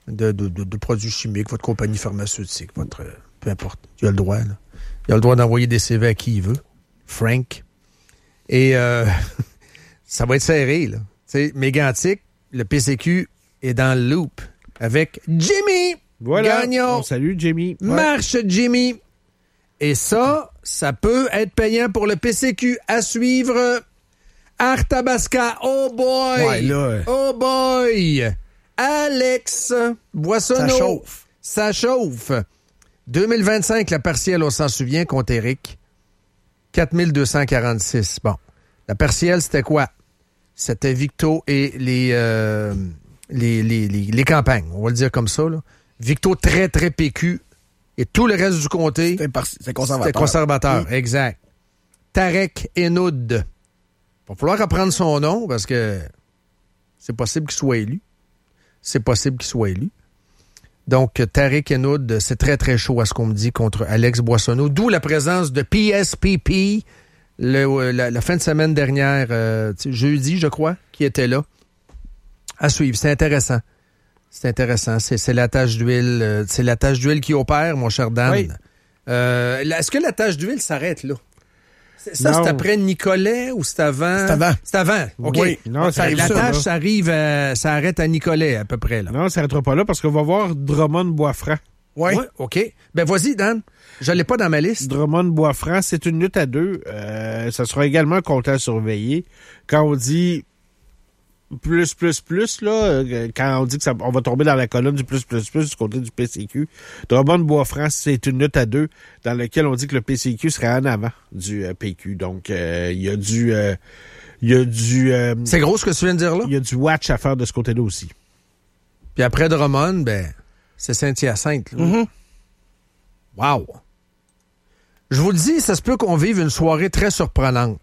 de produits chimiques, votre compagnie pharmaceutique, peu importe. Il a le droit, là. Il a le droit d'envoyer des CV à qui il veut. Frank. Et ça va être serré, là. Tu sais, Mégantic, le PCQ est dans le loop avec Jimmy Gagnon. Salut, Jimmy. Marche, Jimmy. Et ça peut être payant pour le PCQ. À suivre, Arthabasca. Oh boy! Ouais, là. Oh boy! Alex Boissonneau. Ça chauffe. 2025, la partielle, on s'en souvient, contre Éric. 4246. Bon. La partielle, c'était quoi? C'était Victo et les campagnes. On va le dire comme ça, là. Victo très, très PQ. Et tout le reste du comté, c'est conservateur. C'était conservateur, exact. Tarek Henoud. Il va falloir apprendre son nom parce que c'est possible qu'il soit élu. Donc, Tarek Henoud, c'est très, très chaud à ce qu'on me dit contre Alex Boissonneau. D'où la présence de PSPP la fin de semaine dernière, jeudi, je crois, qui était là. À suivre. C'est intéressant. C'est la tâche d'huile. C'est la tâche d'huile qui opère, mon cher Dan. Oui. Est-ce que la tâche d'huile s'arrête là? C'est après Nicolet ou c'est avant? C'est avant. OK. Oui. Non, ça arrive la tâche, là. ça arrête à Nicolet, à peu près, là. Non, ça n'arrêtera pas là parce qu'on va voir Drummond-Boisfranc. Oui. Ouais, OK. Ben, vas-y, Dan. Je l'ai pas dans ma liste. Drummond-Boisfranc, c'est une lutte à deux. Ça sera également un compte à surveiller. Quand on dit plus, là, quand on dit que on va tomber dans la colonne du plus du côté du PCQ, Drummond-Boisfranc, c'est une lutte à deux dans laquelle on dit que le PCQ serait en avant du PQ. Donc, il y a du... c'est gros ce que tu viens de dire là? Il y a du watch à faire de ce côté-là aussi. Puis après Drummond, ben, c'est Saint-Hyacinthe. Là. Mm-hmm. Wow! Je vous le dis, ça se peut qu'on vive une soirée très surprenante.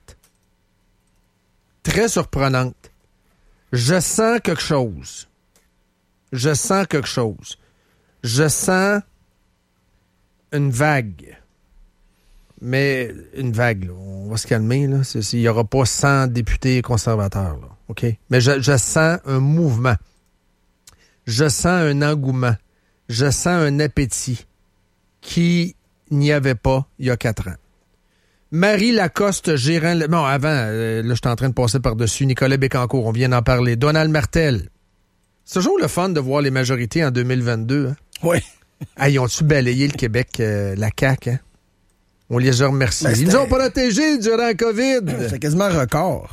Très surprenante. Je sens quelque chose. Je sens une vague. Mais une vague, là. On va se calmer, là. Il n'y aura pas 100 députés conservateurs, là. OK? Mais je sens un mouvement. Je sens un engouement. Je sens un appétit qui n'y avait pas il y a 4 ans. Marie Lacoste, gérant... Non, avant, là, je suis en train de passer par-dessus. Nicolas Bécancourt, on vient d'en parler. Donald Martel. C'est toujours le fun de voir les majorités en 2022. Hein? Oui. Ah, ils ont-tu balayé le Québec, la CAQ, hein? On les a remerciés. Ils nous ont protégés durant la COVID. C'est quasiment un record.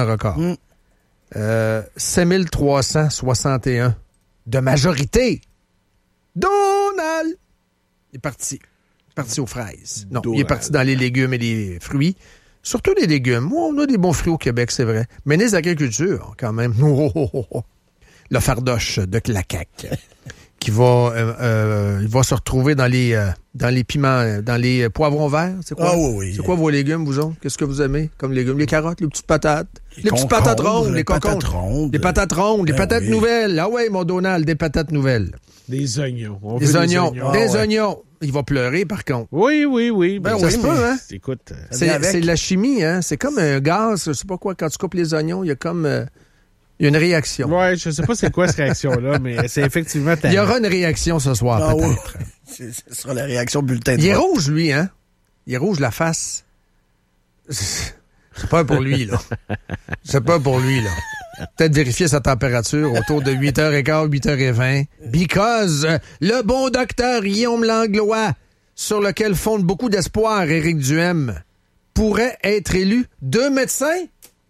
7361 de majorité. Donald! Il est parti aux fraises. Non, il est parti dans les légumes et les fruits. Surtout les légumes. Moi, on a des bons fruits au Québec, c'est vrai. Ministre de l'Agriculture, quand même. Le fardoche de la CAQ. Qui va, il va se retrouver dans les piments, dans les poivrons verts. C'est quoi? Ah oui. C'est quoi vos légumes, vous autres? Qu'est-ce que vous aimez comme légumes? Les carottes, les petites patates. Les petites patates rondes, les concombres. Les patates rondes, les patates nouvelles. Ah ouais, mon Donald, des patates nouvelles. Des oignons. Des oignons. Il va pleurer, par contre. Oui. Ça se peut, hein? Écoute, c'est de la chimie, hein? C'est comme un gaz, je sais pas quoi, quand tu coupes les oignons, il y a comme... il y a une réaction. Ouais, je sais pas c'est quoi cette réaction-là, mais c'est effectivement... Il y aura une réaction ce soir, peut-être. Oui. Ce sera la réaction bulletin de Il est vote. rouge, lui, hein? Il est rouge, la face. C'est pas pour lui, là. Peut-être vérifier sa température autour de 8h15, 8h20. Because le bon docteur Guillaume Langlois, sur lequel fonde beaucoup d'espoir Éric Duhem, pourrait être élu. Deux médecins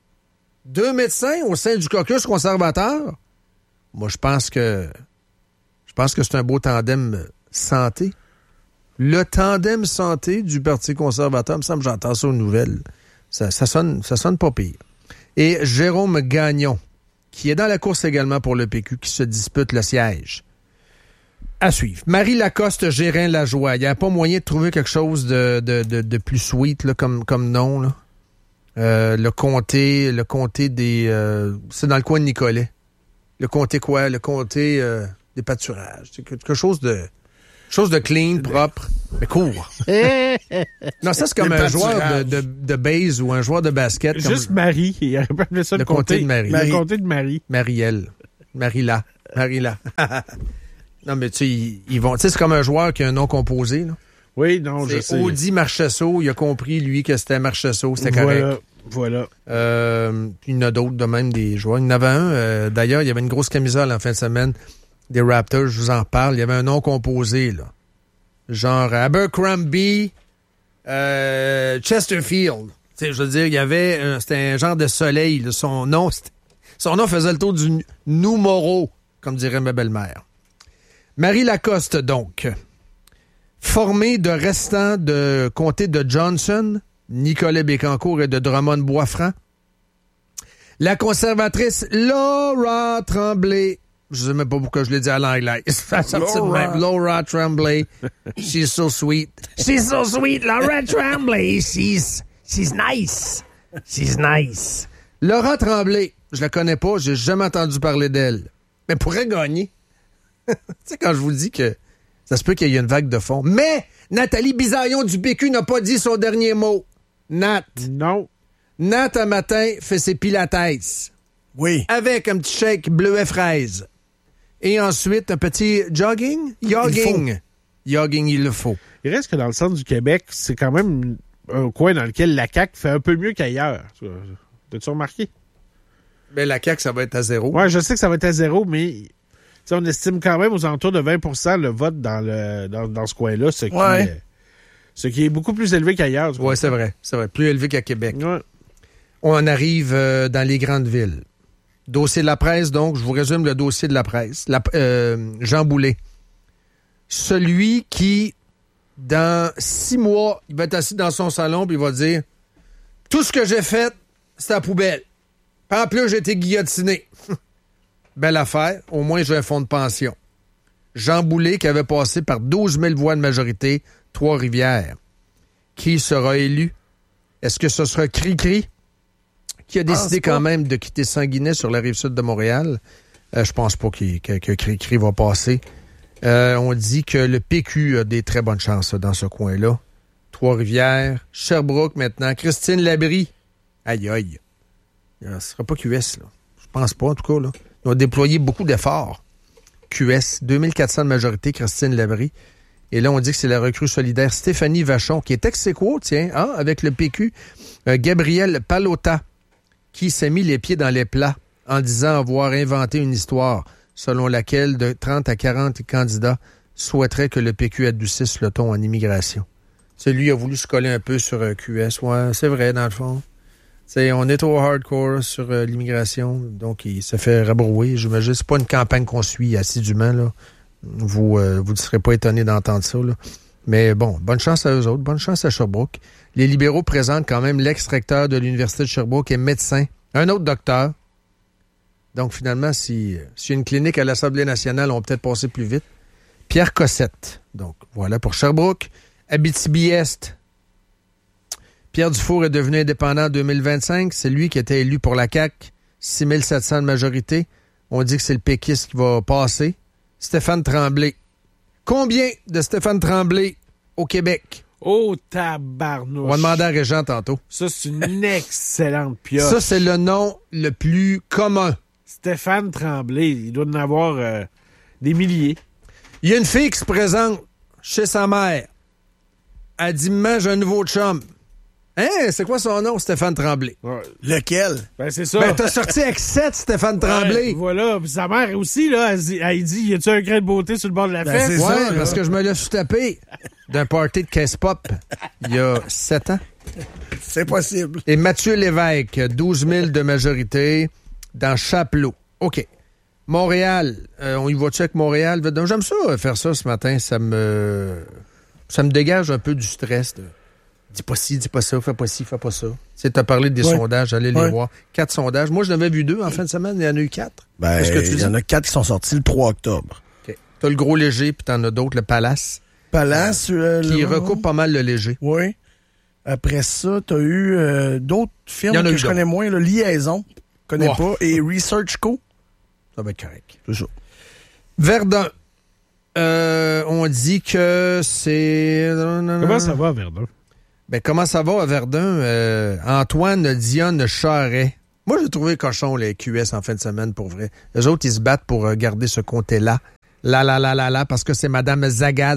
au sein du caucus conservateur. Moi, je pense que c'est un beau tandem santé. Le tandem santé du Parti conservateur, il me semble que j'entends ça aux nouvelles. Ça sonne pas pire. Et Jérôme Gagnon, qui est dans la course également pour le PQ, qui se dispute le siège. À suivre. Marie Lacoste, Gérin-Lajoie. Il n'y a pas moyen de trouver quelque chose de plus sweet là, comme nom, là. Le comté des... c'est dans le coin de Nicolet. Le comté quoi? Le comté des pâturages. C'est quelque chose de clean, propre, mais court. Non, ça, c'est comme un joueur de base ou un joueur de basket. Juste comme... Marie. Il aurait pas appelé ça le comté de Marie. Le comté de Marie. Marielle. Marilla. Non, mais tu sais, ils vont... Tu sais, c'est comme un joueur qui a un nom composé, là. Oui, non, je sais. Audi Marchessault, il a compris, lui, que c'était Marchessault, c'était correct. Voilà. Puis il y en a d'autres de même, des joueurs. Il y en avait un, d'ailleurs, il y avait une grosse camisole en fin de semaine des Raptors, je vous en parle. Il y avait un nom composé, là. Genre Abercrombie, Chesterfield. Tu sais, je veux dire, il y avait... c'était un genre de soleil, là. Son nom faisait le tour du numéro, comme dirait ma belle-mère. Marie Lacoste, donc. Formée de restants de comté de Johnson, Nicolet Bécancour et de Drummond-Boisfranc. La conservatrice Laura Tremblay. Je sais même pas pourquoi je l'ai dit à l'anglais. Ça sortit de même. Laura Tremblay. She's so sweet. She's so sweet, Laura Tremblay. She's nice. She's nice. Laura Tremblay, je la connais pas, j'ai jamais entendu parler d'elle. Mais pourrait gagner. Tu sais, quand je vous dis que ça se peut qu'il y ait une vague de fond. Mais Nathalie Bisaillon du PQ n'a pas dit son dernier mot. Nat. Non. Nat, un matin, fait ses pilates. Oui. Avec un petit shake bleuet fraise. Et ensuite, un petit jogging. Jogging, il le faut. Il reste que dans le centre du Québec, c'est quand même un coin dans lequel la CAQ fait un peu mieux qu'ailleurs. T'as-tu remarqué? Ben, la CAQ, ça va être à 0. Ouais, je sais que ça va être à 0, mais on estime quand même aux alentours de 20% le vote dans ce coin-là, ce qui est beaucoup plus élevé qu'ailleurs. Oui, c'est vrai. C'est vrai. Plus élevé qu'à Québec. Ouais. On arrive dans les grandes villes. Dossier de la presse, donc, je vous résume le dossier de la presse. Jean Boulet. Celui qui, dans 6 mois, il va être assis dans son salon puis il va dire « Tout ce que j'ai fait, c'est à la poubelle. En plus, j'ai été guillotiné. » Belle affaire. Au moins, j'ai un fonds de pension. Jean Boulet, qui avait passé par 12 000 voix de majorité, Trois-Rivières. Qui sera élu? Est-ce que ce sera Cri-Cri, qui a décidé quand même de quitter Sanguinet sur la rive sud de Montréal? Je pense pas que Cri-Cri va passer. On dit que le PQ a des très bonnes chances dans ce coin-là. Trois-Rivières, Sherbrooke maintenant, Christine Labrie. Aïe, aïe. Ce sera pas QS, là. Je pense pas, en tout cas, là. Ils ont déployé beaucoup d'efforts. QS, 2400 de majorité, Christine Labrie. Et là, on dit que c'est la recrue solidaire Stéphanie Vachon, qui est ex-aequo, tiens, avec le PQ. Gabriel Palota, qui s'est mis les pieds dans les plats en disant avoir inventé une histoire selon laquelle de 30 à 40 candidats souhaiteraient que le PQ adoucisse le ton en immigration. C'est lui qui a voulu se coller un peu sur QS. Ouais, c'est vrai, dans le fond. T'sais, on est trop hardcore sur l'immigration, donc il se fait rabrouer. J'imagine, c'est pas une campagne qu'on suit assidûment, là. Vous ne serez pas étonné d'entendre ça, là. Mais bon, bonne chance à eux autres, bonne chance à Sherbrooke. Les libéraux présentent quand même l'ex-recteur de l'Université de Sherbrooke et médecin, un autre docteur. Donc finalement, s'il y a une clinique à l'Assemblée nationale, on va peut-être passer plus vite. Pierre Cossette. Donc voilà pour Sherbrooke. Abitibi-Est. Pierre Dufour est devenu indépendant en 2025. C'est lui qui était élu pour la CAQ. 6700 de majorité. On dit que c'est le péquiste qui va passer. Stéphane Tremblay. Combien de Stéphane Tremblay au Québec? Oh, tabarnouche. On va demander à Régent tantôt. Ça, c'est une excellente pioche. Ça, c'est le nom le plus commun. Stéphane Tremblay. Il doit en avoir des milliers. Il y a une fille qui se présente chez sa mère. Elle dit, maman, j'ai un nouveau chum. Hein? C'est quoi son nom, Stéphane Tremblay? Ouais. Lequel? Ben, c'est ça. Ben, t'as sorti avec 7, Stéphane Tremblay. Ouais, voilà. Puis sa mère aussi, là, elle dit, y a-tu un grain de beauté sur le bord de la fesse? C'est Ouais, ça, parce que je me l'ai suis tapé d'un party de caisse pop il y a 7 ans. C'est possible. Et Mathieu Lévesque, 12 000 de majorité dans Chapelot. OK. Montréal, on y va-tu avec Montréal? Donc, j'aime ça, faire ça ce matin. Ça me dégage un peu du stress. Dis pas ci, dis pas ça, fais pas ci, fais pas ça. Tu sais, t'as parlé des sondages, allez les voir. 4 sondages. Moi, je n'avais vu 2 en fin de semaine, il y en a eu 4. Ben, Qu'est-ce que tu dis? il y en a 4 qui sont sortis le 3 octobre. OK. T'as le gros léger, puis t'en as d'autres, le Palace. Palace, qui recoupe pas mal le léger. Oui. Après ça, t'as eu d'autres firmes que je connais moins, là, Liaison, connais pas, et Research Co. Ça va être correct. C'est ça. Verdun. On dit que c'est... Comment ça va, Verdun? Ben, comment ça va à Verdun? Antoine Dionne Charret. Moi, j'ai trouvé cochon les QS en fin de semaine, pour vrai. Eux autres, ils se battent pour garder ce comté-là parce que c'est Madame Zaga.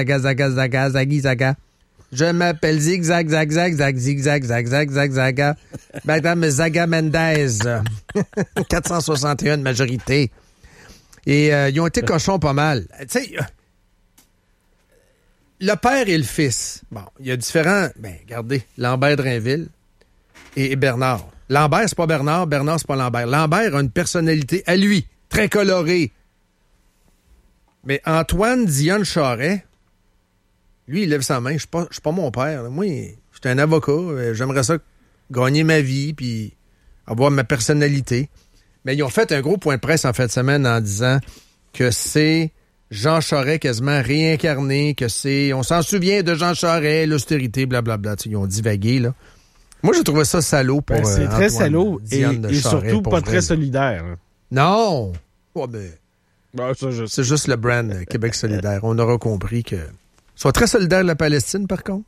Je m'appelle Zigzag, Zaga. Madame Zaga Mendez. 461 de majorité. Et ils ont été cochons pas mal. Tu sais, le père et le fils. Bon, il y a différents... regardez, Lambert Drainville et Bernard. Lambert, c'est pas Bernard. Bernard, c'est pas Lambert. Lambert a une personnalité à lui, très colorée. Mais Antoine Dionne Charest, lui, il lève sa main. Je suis pas mon père. Moi, je suis un avocat. J'aimerais ça gagner ma vie puis avoir ma personnalité. Mais ils ont fait un gros point de presse en fin de semaine en disant que c'est Jean Charest quasiment réincarné, que c'est... On s'en souvient de Jean Charest, l'austérité, blablabla. Ils ont divagué, là. Moi, j'ai trouvé ça salaud pour c'est très Antoine salaud et surtout pas très solidaire. Hein. Non! Oh, ça, c'est juste le brand Québec solidaire. On aura compris que... Ils sont très solidaires de la Palestine, par contre.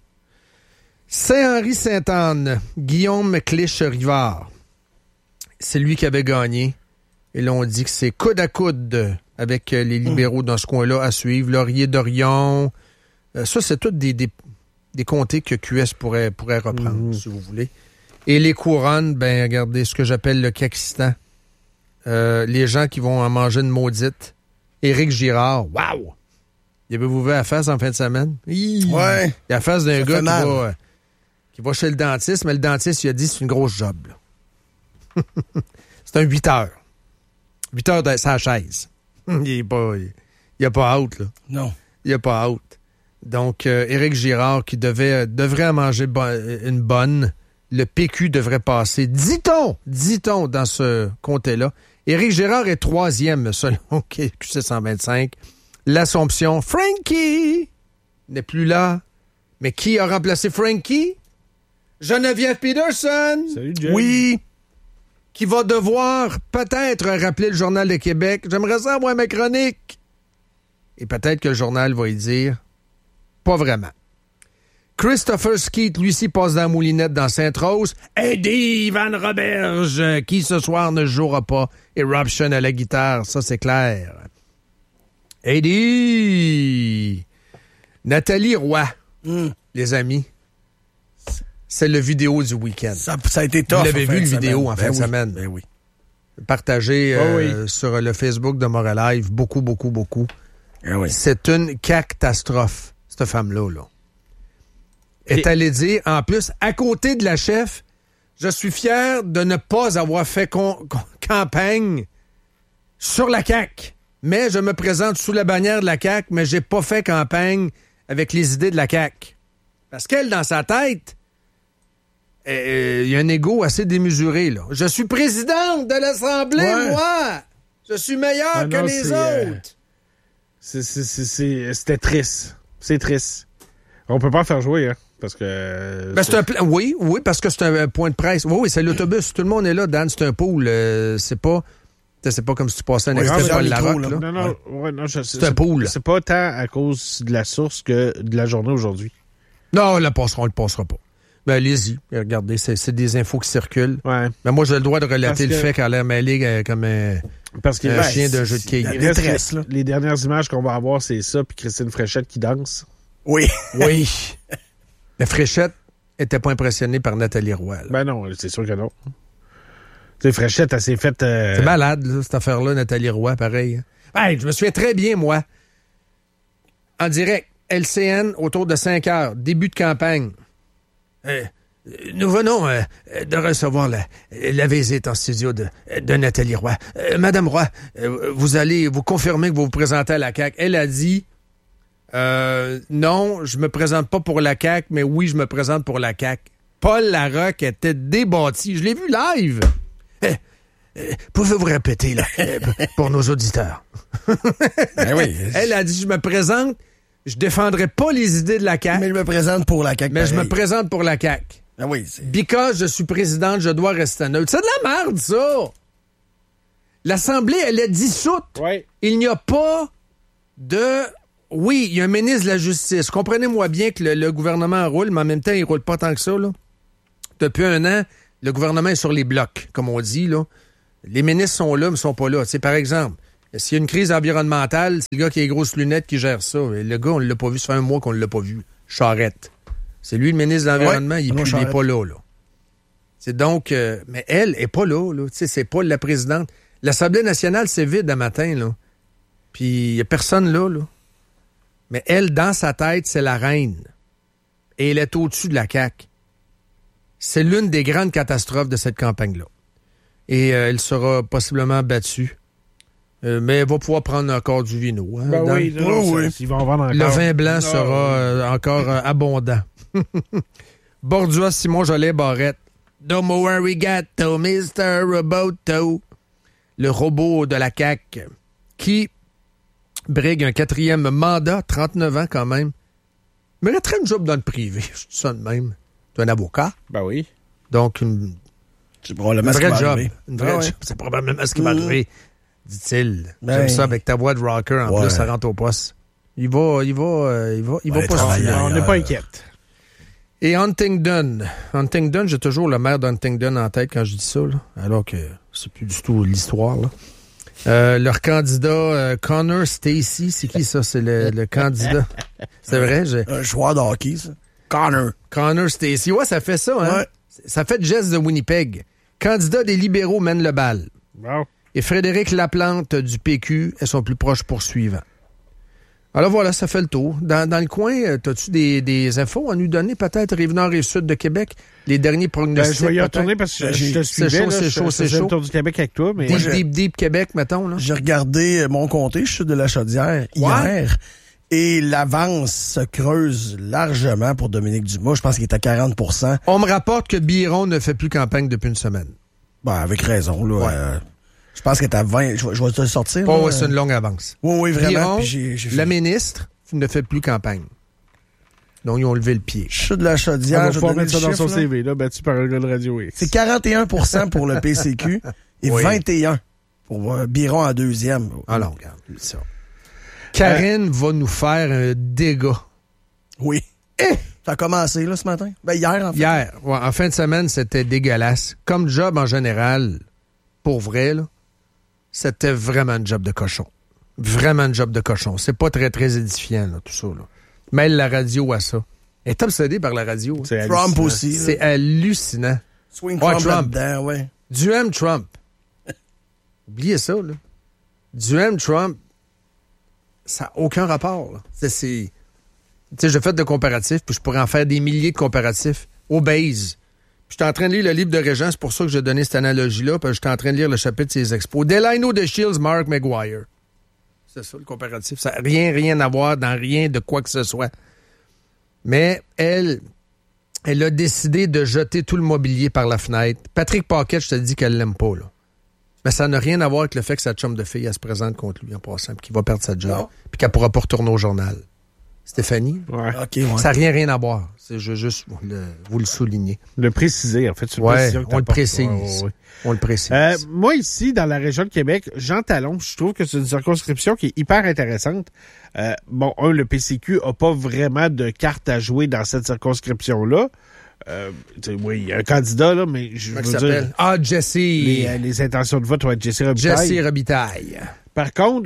Saint-Henri-Sainte-Anne, Guillaume Clich-Rivard. C'est lui qui avait gagné. Et là, on dit que c'est coude à coude avec les libéraux dans ce coin-là à suivre. Laurier-Dorion. Ça, c'est toutes des comtés que QS pourrait reprendre, si vous voulez. Et les couronnes, regardez ce que j'appelle le Kakistan. Les gens qui vont en manger une maudite. Éric Girard, wow! Y avez-vous vu la face en fin de semaine? Ouais. Il y a la face d'un gars qui va chez le dentiste, mais le dentiste, il a dit c'est une grosse job. Là. C'est un 8 heures. 8 heures de sa chaise. Il n'y a pas out, là. Non. Il n'y a pas out. Donc, Éric Girard, qui devrait en manger une bonne, le PQ devrait passer, dit-on, dans ce comté-là. Éric Girard est 3e, selon QC 125. L'Assomption, Frankie n'est plus là. Mais qui a remplacé Frankie? Geneviève Peterson. Salut, Jay. Oui. Qui va devoir peut-être rappeler le Journal de Québec. J'aimerais ça avoir ma chronique. Et peut-être que le journal va y dire pas vraiment. Christopher Skeet, lui ci passe dans la moulinette dans Sainte-Rose. Eddie Van Roberge, qui ce soir ne jouera pas. Eruption à la guitare, ça c'est clair. Eddie! Nathalie Roy, les amis. C'est le vidéo du week-end. Ça a été tough. Vous l'avez vu, le vidéo en fin de semaine. Ben oui. Partagé sur le Facebook de Montréal Live. Beaucoup. Ben oui. C'est une catastrophe, cette femme-là. Là. Est allée dire, en plus, à côté de la chef, je suis fier de ne pas avoir fait campagne sur la CAQ. Mais je me présente sous la bannière de la CAQ, mais j'ai pas fait campagne avec les idées de la CAQ. Parce qu'elle, dans sa tête, il y a un ego assez démesuré, là. Je suis présidente de l'Assemblée, moi! Je suis meilleur que les autres! C'était triste. C'est triste. On peut pas faire jouer, hein, parce que... oui, parce que c'est un point de presse. Oui, c'est l'autobus. Tout le monde est là, Dan, c'est un pool. C'est pas comme si tu passais un extrait de Paul Larocque, là. Non, c'est un pool. C'est pas tant à cause de la source que de la journée aujourd'hui. Non, on le passera pas. Ben, allez-y. Regardez, c'est des infos qui circulent. Ouais. Mais moi, j'ai le droit de relater le fait qu'elle a l'air mêlée comme un chien d'un jeu de quilles. Les dernières images qu'on va avoir, c'est ça, puis Christine Fréchette qui danse. Oui. La Fréchette était pas impressionnée par Nathalie Roy. Là. Ben non, c'est sûr que non. Tu sais, Fréchette, elle s'est faite... C'est malade, là, cette affaire-là, Nathalie Roy, pareil. Hey, je me souviens très bien, moi. En direct, LCN, autour de 5 heures, début de campagne. Nous venons de recevoir la visite en studio de Nathalie Roy. Madame Roy, vous allez vous confirmer que vous vous présentez à la CAQ. Elle a dit, non, je me présente pas pour la CAQ, mais oui, je me présente pour la CAQ. Paul Larocque était débattu. Je l'ai vu live. Pouvez-vous répéter, là, pour nos auditeurs? Ben oui. Elle a dit, je me présente, je défendrai pas les idées de la CAQ. Mais je me présente pour la CAQ. Mais je me présente pour la CAQ. Ah oui. Because je suis présidente, je dois rester neutre. C'est de la merde, ça! L'Assemblée, elle est dissoute. Ouais. Il n'y a pas de... Oui, il y a un ministre de la Justice. Comprenez-moi bien que le gouvernement roule, mais en même temps, il roule pas tant que ça, là. Depuis 1 an, le gouvernement est sur les blocs, comme on dit, là. Les ministres sont là, mais ne sont pas là. Tu sais, par exemple, S'il y a une crise environnementale, c'est le gars qui a les grosses lunettes qui gère ça. Et le gars, on ne l'a pas vu. Ça fait un mois qu'on ne l'a pas vu. Charette. C'est lui le ministre de l'Environnement. Il n'est pas là. C'est donc... mais elle n'est pas là. Tu sais, c'est pas la présidente. L'Assemblée nationale, c'est vide un matin, là. Puis il n'y a personne là. Mais elle, dans sa tête, c'est la reine. Et elle est au-dessus de la CAQ. C'est l'une des grandes catastrophes de cette campagne-là. Et elle sera possiblement battue. Mais elle va pouvoir prendre encore du vino. Hein, oui. Ils vont en vendre encore. Le vin blanc sera encore abondant. Bordua, Simon Jolet, Barrette. No more arigato, Mr. Roboto. Le robot de la CAQ qui brigue un 4e mandat, 39 ans quand même. Mériterait une job dans le privé, je dis ça de même. Tu es un avocat. Ben oui. Donc, c'est probablement une vraie job. Une vraie job. C'est probablement ce qui va arriver, dit-il. J'aime ça avec ta voix de rocker. En plus, ça rentre au poste. Il va pas se On n'est pas inquiète. Et Huntingdon. Huntingdon, j'ai toujours le maire d'Huntingdon en tête quand je dis ça, là, alors que c'est plus du tout l'histoire. Là. Leur candidat, Connor Stacey, c'est qui ça? C'est le candidat. C'est vrai? Un joueur de hockey, ça. Connor Stacey. Ouais, ça fait ça, hein? Ouais. Ça fait Jess de Winnipeg. Candidat des libéraux mène le bal. Wow. Et Frédéric Laplante du PQ est son plus proche poursuivant. Alors voilà, ça fait le tour. Dans le coin, as-tu des infos à nous donner, peut-être, Rive-Nord et Sud de Québec? Les derniers pronostics, je vais y retourner parce que je te suivais. C'est chaud. Le tour du Québec avec toi. Mais deep Québec, mettons. Là. J'ai regardé mon comté, je suis de la Chaudière, hier. Et l'avance se creuse largement pour Dominique Dumas. Je pense qu'il est à 40%. On me rapporte que Biron ne fait plus campagne depuis une semaine. Ben, avec raison, là. Ouais. Je pense qu'il est à 20. Je vais te le sortir. Oh, c'est une longue avance. Oui, vraiment. Biron, la ministre ne fait plus campagne. Donc, ils ont levé le pied. Je suis de la Chaudière. On va pouvoir mettre ça dans son CV, là, battu par un gars de Radio X. C'est 41% pour le PCQ et 21% pour Biron en deuxième. Alors, regarde ça. Karine va nous faire un dégât. Oui. Ça a commencé, là, ce matin? Ben, hier, en fait. Hier. Ouais, en fin de semaine, c'était dégueulasse. Comme job, en général, pour vrai, là, c'était vraiment un job de cochon. Vraiment un job de cochon. C'est pas très, très édifiant, là, tout ça, là. Mêle la radio à ça. Elle est obsédée par la radio. C'est Trump aussi. C'est hallucinant. Swing Trump là-dedans, ouais. Duhem Trump. Oubliez ça, là. Duhem Trump, ça n'a aucun rapport, là. Tu sais, j'ai fait de comparatifs, puis je pourrais en faire des milliers de comparatifs. Obèse. Puis j'étais en train de lire le livre de Régent, c'est pour ça que j'ai donné cette analogie-là, puis j'étais en train de lire le chapitre de ses expos. Delano de Shields, Mark McGuire. C'est ça, le comparatif. Ça n'a rien à voir dans rien de quoi que ce soit. Mais elle a décidé de jeter tout le mobilier par la fenêtre. Patrick Paquette, je te dis qu'elle l'aime pas, là. Mais ça n'a rien à voir avec le fait que sa chum de fille, elle se présente contre lui en passant, puis qu'il va perdre sa job, puis qu'elle pourra pas retourner au journal. Stéphanie? Ouais. Okay, ouais. Ça n'a rien à voir. Je veux juste vous le souligner. Le préciser, en fait. On le précise. On le précise. Moi, ici, dans la région de Québec, Jean Talon, je trouve que c'est une circonscription qui est hyper intéressante. Le PCQ n'a pas vraiment de carte à jouer dans cette circonscription-là. Oui, il y a un candidat, là, mais je veux dire... Jesse! Les intentions de vote vont être Jesse Robitaille. Jesse Robitaille. Par contre...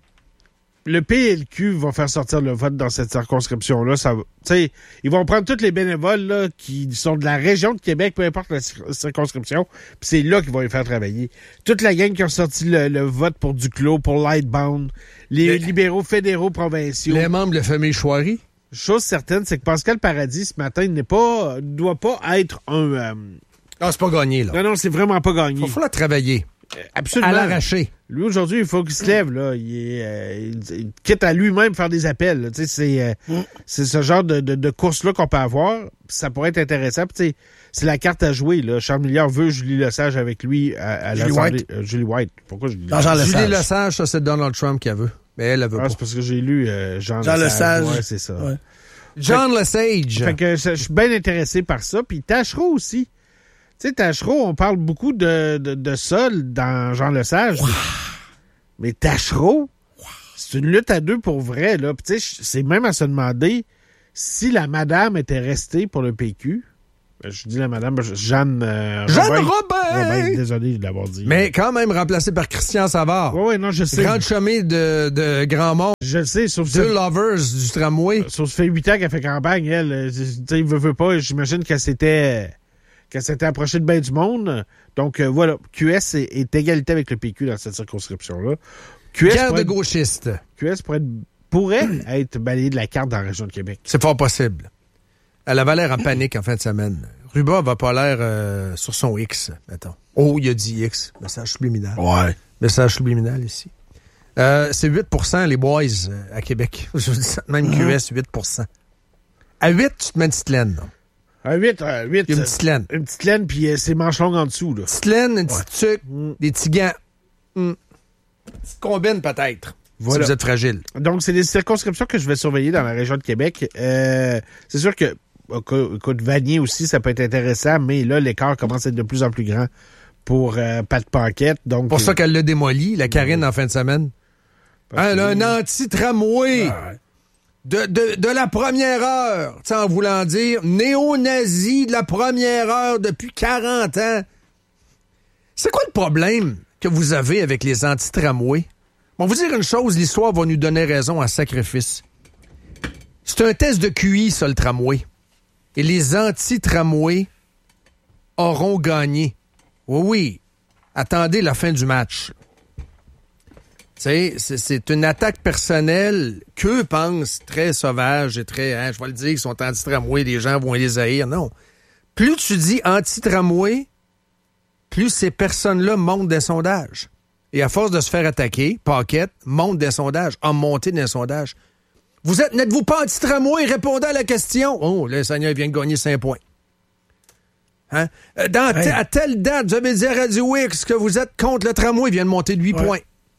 Le PLQ va faire sortir le vote dans cette circonscription-là. Ils vont prendre tous les bénévoles là, qui sont de la région de Québec, peu importe la circonscription, puis c'est là qu'ils vont les faire travailler. Toute la gang qui a sorti le vote pour Duclos, pour Lightbound, les libéraux fédéraux provinciaux. Les membres de la famille Chouari. Chose certaine, c'est que Pascal Paradis, ce matin, doit pas être un... Non, c'est pas gagné, là. Non, c'est vraiment pas gagné. Il faut la travailler. Absolument. À l'arracher. Lui, aujourd'hui, il faut qu'il se lève, là. Il quitte à lui-même faire des appels. C'est ce genre de course-là qu'on peut avoir. Ça pourrait être intéressant. C'est la carte à jouer, là. Charles Milliard veut Julie Lesage avec lui à Julie White. Julie White. Pourquoi Julie Lesage? Julie Lesage, ça, c'est Donald Trump qui a vu. Mais elle veut pas. C'est parce que j'ai lu Jean Lesage. Ouais, c'est ça. Ouais. John Lesage. Fait que je suis bien intéressé par ça. Puis Tachereau aussi. Tu sais, Tachereau, on parle beaucoup de sol dans Jean Lesage. Wow. Mais Tachereau, c'est une lutte à deux pour vrai, là. Puis tu sais, c'est même à se demander si la madame était restée pour le PQ, Je dis la madame Jeanne Robin! Désolé de l'avoir dit. Mais quand même remplacé par Christian Savard. Oui, non, je sais. Grande chemin de Grand Monde. Je le sais, sauf Deux lovers du tramway. Sauf ça fait 8 ans qu'elle fait campagne, elle. Il veut pas. J'imagine qu'elle s'était approchée de bien du monde. Donc, voilà. QS est égalité avec le PQ dans cette circonscription-là. Guerre de gauchistes. QS pourrait être balayé de la carte dans la région de Québec. C'est fort possible. Elle avait l'air en panique en fin de semaine. Ruba va pas l'air sur son X, mettons. Oh, il a dit X. Message subliminal. Ouais. Message subliminal ici. C'est 8% les boys à Québec. Je vous dis ça, même QS, 8%. À 8, tu te mets une petite laine. Non? À 8. Il y a une petite laine. Une petite laine, puis c'est manches longues en dessous. Là. Petite laine, une petite tuque, des petits gants. Petite combine peut-être. Voilà. Si vous êtes fragile. Donc, c'est des circonscriptions que je vais surveiller dans la région de Québec. C'est sûr que, écoute, Vanier aussi, ça peut être intéressant, mais là, l'écart commence à être de plus en plus grand pour Pat Paquette. Donc, pour ça qu'elle l'a démoli, la Karine, en fin de semaine. Elle a un anti-tramway. Ouais. De la première heure, en voulant dire néo-nazi de la première heure depuis 40 ans. C'est quoi le problème que vous avez avec les anti-tramways? On va vous dire une chose, l'histoire va nous donner raison à sacrifice. C'est un test de QI, ça, le tramway. Et les anti-tramways auront gagné. Oui. Attendez la fin du match. C'est une attaque personnelle qu'eux pensent très sauvage et très... je vais le dire, ils sont anti-tramway, les gens vont les haïr. Non. Plus tu dis anti-tramway, plus ces personnes-là montent des sondages. Et à force de se faire attaquer, Paquette monte des sondages, a monté des sondages. N'êtes-vous pas anti-tramway? Répondez à la question. Oh, le Seigneur vient de gagner 5 points. Hein? À telle date, vous avez dit à Radio X que vous êtes contre le tramway, il vient de monter de 8 points.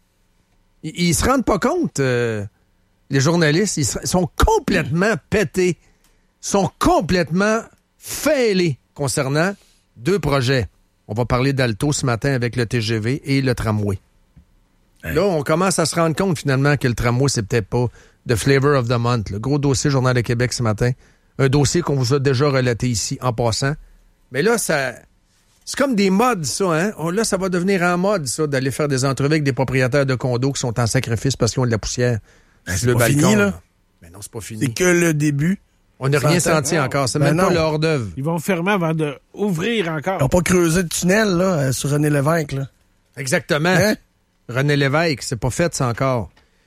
Ils se rendent pas compte, les journalistes, ils sont complètement pétés, sont complètement fêlés concernant 2 projets. On va parler d'Alto ce matin avec le TGV et le tramway. Hey. Là, on commence à se rendre compte finalement que le tramway, c'est peut-être pas the flavor of the month. Le gros dossier Journal de Québec ce matin. Un dossier qu'on vous a déjà relaté ici en passant. Mais là, c'est comme des modes, ça, hein? Là, ça va devenir en mode, ça, d'aller faire des entrevues avec des propriétaires de condos qui sont en sacrifice parce qu'ils ont de la poussière. C'est le balcon, fini, là. Mais non, c'est pas fini. C'est que le début. On n'a rien senti encore. C'est même pas le hors-d'œuvre. Ils vont fermer avant d'ouvrir encore. Ils n'ont pas creusé de tunnel, là, sur René Lévesque, là. Exactement. Hein? René Lévesque, c'est pas fait, ça, encore.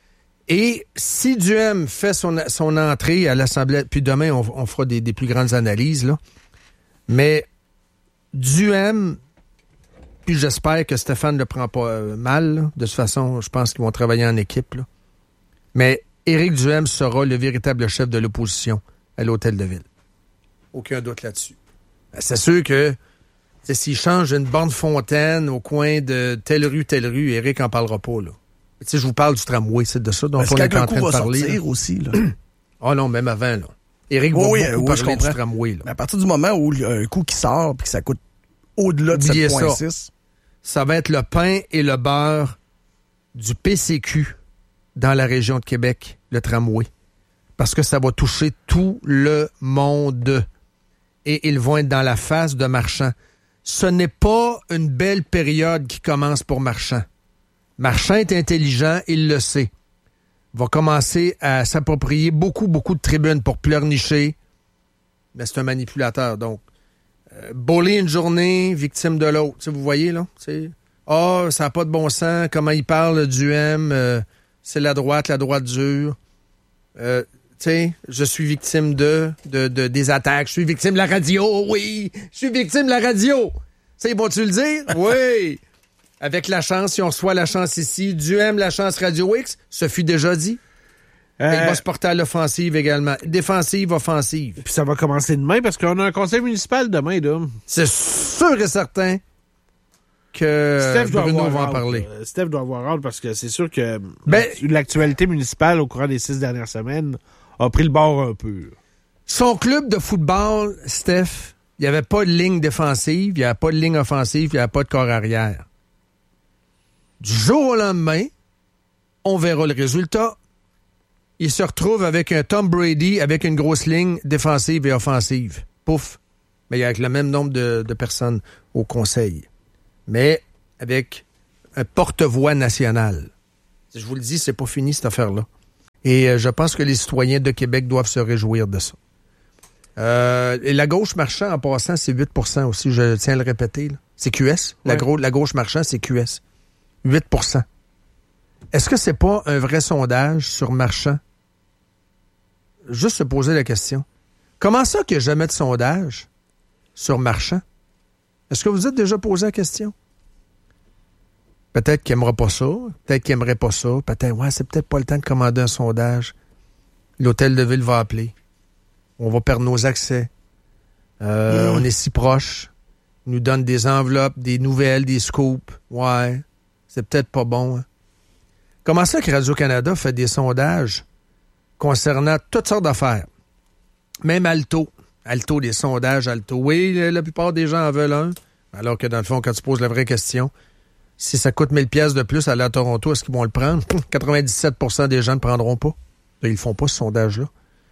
Et si Duhem fait son entrée à l'Assemblée, puis demain, on fera des plus grandes analyses, là. Mais Duhem, puis j'espère que Stéphane ne le prend pas mal, là. De toute façon, je pense qu'ils vont travailler en équipe, là. Mais Éric Duhem sera le véritable chef de l'opposition à l'Hôtel de Ville. Aucun doute là-dessus. C'est sûr que s'il change une borne fontaine au coin de telle rue, Éric en parlera pas, là. Je vous parle du tramway, c'est de ça dont on est en train de parler. Sortir aussi, là. Non, même avant, là. Éric va beaucoup parler du tramway, là. Mais à partir du moment où il y a un coup qui sort et que ça coûte au-delà de 7,6... Ça va être le pain et le beurre du PCQ dans la région de Québec, le tramway. Parce que ça va toucher tout le monde. Et ils vont être dans la face de Marchand. Ce n'est pas une belle période qui commence pour Marchand. Marchand est intelligent, il le sait. Il va commencer à s'approprier beaucoup de tribunes pour pleurnicher. Mais c'est un manipulateur, donc. Boller une journée, victime de l'autre. T'sais, vous voyez, là? Ça n'a pas de bon sens. Comment il parle du M, c'est la droite dure. Je suis victime des attaques. Je suis victime de la radio, oui. Je suis victime de la radio. Vont-tu le dire? Oui. Avec la chance, si on reçoit la chance ici, Duhem, la chance Radio X, ce fut déjà dit. Il va se porter à l'offensive également. Défensive, offensive. Puis ça va commencer demain parce qu'on a un conseil municipal demain, là. C'est sûr et certain que Bruno va en parler. Steph doit avoir hâte parce que c'est sûr que l'actualité municipale au courant des 6 dernières semaines a pris le bord un peu. Son club de football, Steph, il n'y avait pas de ligne défensive, il n'y avait pas de ligne offensive, il n'y avait pas de corps arrière. Du jour au lendemain, on verra le résultat. Il se retrouve avec un Tom Brady avec une grosse ligne défensive et offensive. Pouf. mais avec le même nombre de personnes au conseil. Mais avec un porte-voix national. Je vous le dis, c'est pas fini cette affaire-là. Et je pense que les citoyens de Québec doivent se réjouir de ça. Et la gauche marchand, en passant, c'est 8% aussi, je tiens à le répéter. Là. C'est QS. Ouais. La gauche marchand, c'est QS. 8%. Est-ce que c'est pas un vrai sondage sur marchand? Juste se poser la question. Comment ça qu'il n'y a jamais de sondage sur marchand? Est-ce que vous êtes déjà posé la question? Peut-être qu'il n'aimera pas ça, peut-être qu'il n'aimerait pas ça, peut-être, c'est peut-être pas le temps de commander un sondage. L'hôtel de ville va appeler. On va perdre nos accès. On est si proches. Ils nous donnent des enveloppes, des nouvelles, des scoops. Ouais, c'est peut-être pas bon. Hein. Comment ça que Radio-Canada fait des sondages concernant toutes sortes d'affaires? Même Alto. Alto, des sondages Alto. Oui, la plupart des gens en veulent un. Alors que dans le fond, quand tu poses la vraie question, si ça coûte 1000 pièces de plus à aller à Toronto, est-ce qu'ils vont le prendre? 97% des gens ne le prendront pas. Ils ne font pas ce sondage-là.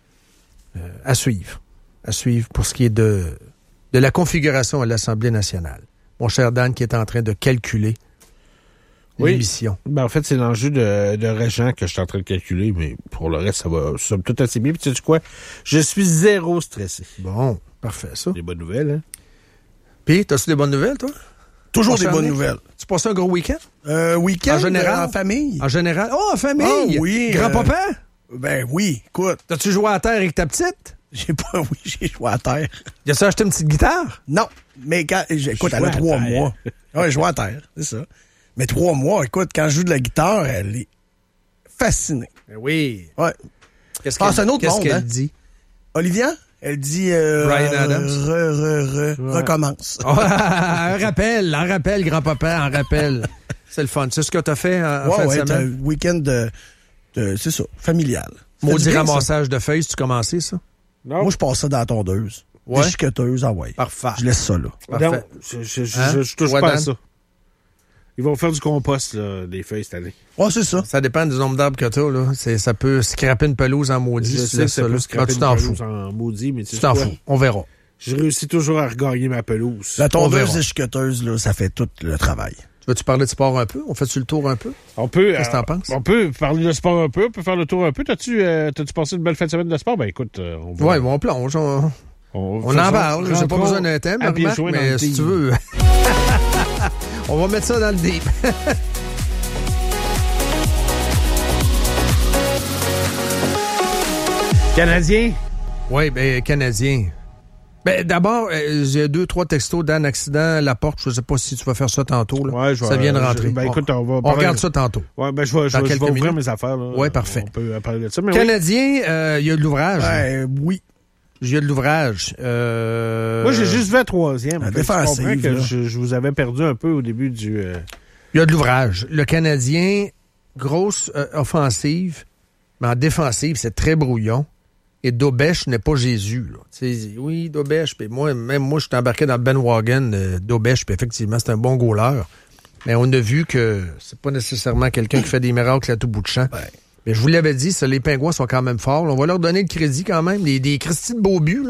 À suivre. À suivre pour ce qui est de la configuration à l'Assemblée nationale. Mon cher Dan qui est en train de calculer l'émission. Ben en fait, c'est l'enjeu de Régent que je suis en train de calculer, mais pour le reste, ça va somme toute assez bien. Puis tu sais quoi? Je suis zéro stressé. Bon, parfait, ça. Des bonnes nouvelles, hein? Puis, t'as-tu des bonnes nouvelles, toi? Toujours des bonnes nouvelles. Tu passes un gros week-end? Week-end en général? En famille. En général? Oh, en famille! Oh, oui. Grand-papa? Ben oui, écoute. T'as-tu joué à terre avec ta petite? J'ai joué à terre. As-tu acheté une petite guitare? Non, mais écoute, elle a 3 mois. Ouais, je joue à terre, c'est ça. Mais 3 mois, écoute, quand je joue de la guitare, elle est fascinée. Oui. Ouais. Qu'est-ce qu'elle dit? Olivia? Elle dit... Brian Adams. Recommence. Un rappel, grand-papa, un rappel. C'est le fun. C'est ce que t'as fait en fin de semaine? Un week-end c'est ça, familial. Maudit ramassage de feuilles, tu commençais ça? Non. Moi, je passe ça dans la tondeuse. Ouais. Déchiqueteuse, ouais. Parfait. Je laisse ça là. Parfait. Non, je touche pas à ça. Ils vont faire du compost, là, des feuilles cette année. Ouais, c'est ça. Ça dépend du nombre d'arbres que t'as, là. Ça peut scraper une pelouse en maudit. Je sais que ça peut scraper une pelouse en maudit, mais tu t'en fous. On verra. Je réussis toujours à regagner ma pelouse. La tondeuse déchiqueteuse, là, ça fait tout le travail. Veux-tu parler de sport un peu? On fait-tu le tour un peu? On peut. Qu'est-ce que t'en penses? On peut parler de sport un peu, on peut faire le tour un peu. T'as-tu passé une belle fin de semaine de sport? Ben écoute, on va... Ouais, on plonge. On en parle. J'ai pas besoin d'un thème, Marc, mais si tu veux... on va mettre ça dans le deep. Canadien? Oui, ben Canadien. Ben d'abord, j'ai 2-3 textos d'un accident à la porte. Je sais pas si tu vas faire ça tantôt. Là. Ouais, ça vient de rentrer. Écoute, on regarde ça tantôt. Ouais, ben je vais ouvrir mes affaires. Oui, parfait. On peut parler de ça. Mais Canadien, il y a de l'ouvrage. Oui. Il y a de l'ouvrage. Moi, j'ai juste vu la troisième. Défensive. Que je vous avais perdu un peu au début du... Il y a de l'ouvrage. Le Canadien, grosse offensive, mais en défensive, c'est très brouillon. Et Dobèche n'est pas Jésus. Là. Oui, Dobèche. Puis moi, je suis embarqué dans le bandwagon Dobèche. Puis effectivement, c'est un bon goaler. Mais on a vu que c'est pas nécessairement quelqu'un qui fait des miracles à tout bout de champ. Ouais. Mais je vous l'avais dit, les Pingouins sont quand même forts. On va leur donner le crédit quand même. Des Christy de beaux buts.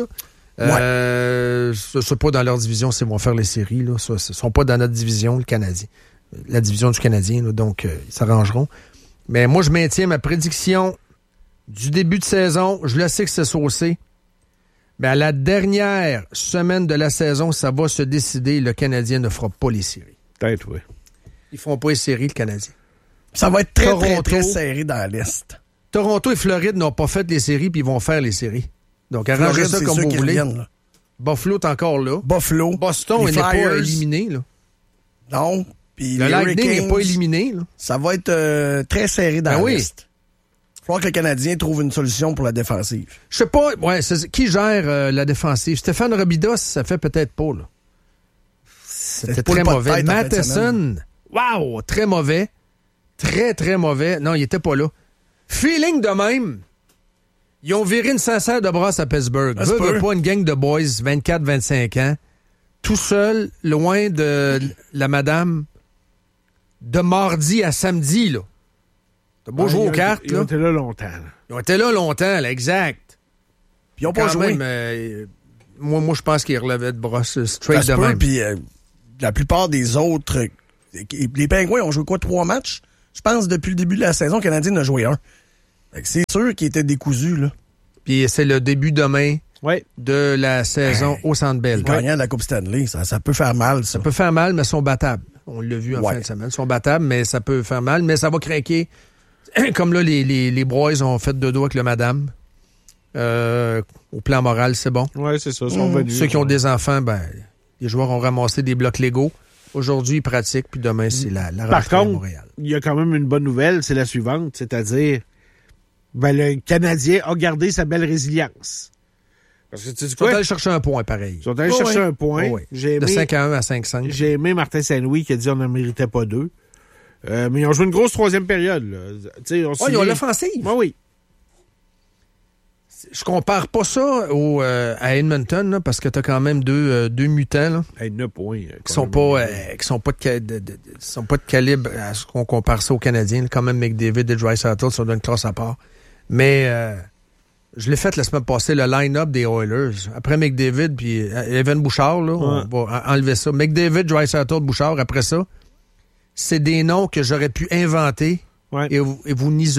Là. C'est pas dans leur division s'ils vont faire les séries. Là. Ce sont pas dans notre division, le Canadien. La division du Canadien. Là, donc, ils s'arrangeront. Mais moi, je maintiens ma prédiction du début de saison. Je le sais que c'est saucé. Mais à la dernière semaine de la saison, ça va se décider. Le Canadien ne fera pas les séries. Peut-être, oui. Ils feront pas les séries, le Canadien. Ça va être très serré dans l'Est. Toronto et Floride n'ont pas fait les séries, puis ils vont faire les séries. Donc, arrangez ça comme vous voulez. Buffalo est encore là. Boston n'est pas éliminé. Là. Non. Puis le Lightning n'est pas éliminé. Là. Ça va être très serré dans l'Est. Il va falloir que le Canadien trouve une solution pour la défensive. Je sais pas. Qui gère la défensive? Stéphane Robidas, ça fait peut-être pas. Là. C'était très mauvais. Matheson, wow, très mauvais. Très, très mauvais. Non, il était pas là. Feeling de même. Ils ont viré une sincère de brasse à Pittsburgh. Veut pas une gang de boys, 24-25 ans, tout seul, loin de la madame, de mardi à samedi, là. T'as beau jouer aux cartes, là. Ils ont été là longtemps. Ils ont été là longtemps, là, exact. Puis ils n'ont pas joué. Même, Moi, je pense qu'il relevait de brosse straight de même. Puis la plupart des autres... Les Pingouins ont joué 3 matchs? Je pense depuis le début de la saison, le Canadien en a joué 1. Fait que c'est sûr qu'il était décousu, là. Puis c'est le début demain de la saison au Centre Bell. Les gagnants de la Coupe Stanley, ça peut faire mal, ça. Ça peut faire mal, mais ils sont battables. On l'a vu en fin de semaine. Ils sont battables, mais ça peut faire mal. Mais ça va craquer. Comme là, les Broys ont fait de dos avec le madame. Au plan moral, c'est bon. Oui, c'est ça. Ils sont venus. Ceux qui ont des enfants, les joueurs ont ramassé des blocs Lego. Aujourd'hui, ils pratiquent, puis demain, c'est la rentrée à Montréal. Il y a quand même une bonne nouvelle, c'est la suivante, c'est-à-dire le Canadien a gardé sa belle résilience. Parce que tu sais quoi? Ils sont allés chercher un point, pareil. Ils sont allés chercher un point. De 5-1 à 5-5. J'ai aimé Martin Saint-Louis qui a dit qu'on n'en méritait pas 2. Mais ils ont joué une grosse troisième période. Là. Ils ont l'offensive. Oui. Je compare pas ça à Edmonton, là, parce que t'as quand même deux mutants là, 9 points. Qui sont pas de calibre à ce qu'on compare ça aux Canadiens. Là. Quand même, McDavid et Draisaitl sont d'une classe à part. Mais je l'ai fait la semaine passée, le line-up des Oilers. Après McDavid puis Evan Bouchard, là, on va enlever ça. McDavid, Draisaitl, Bouchard, après ça, c'est des noms que j'aurais pu inventer et vous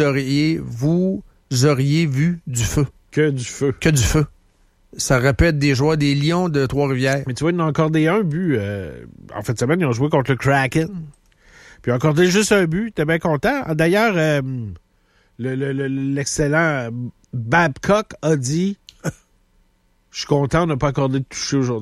auriez vu du feu. Que du feu. Que du feu. Ça répète des joueurs des Lions de Trois-Rivières. Mais tu vois, ils ont accordé un but. En fin de semaine, ils ont joué contre le Kraken. Puis ils ont accordé juste un but. T'es bien content. D'ailleurs, l'excellent Babcock a dit « Je suis content, on n'a pas accordé de toucher aujourd'hui. »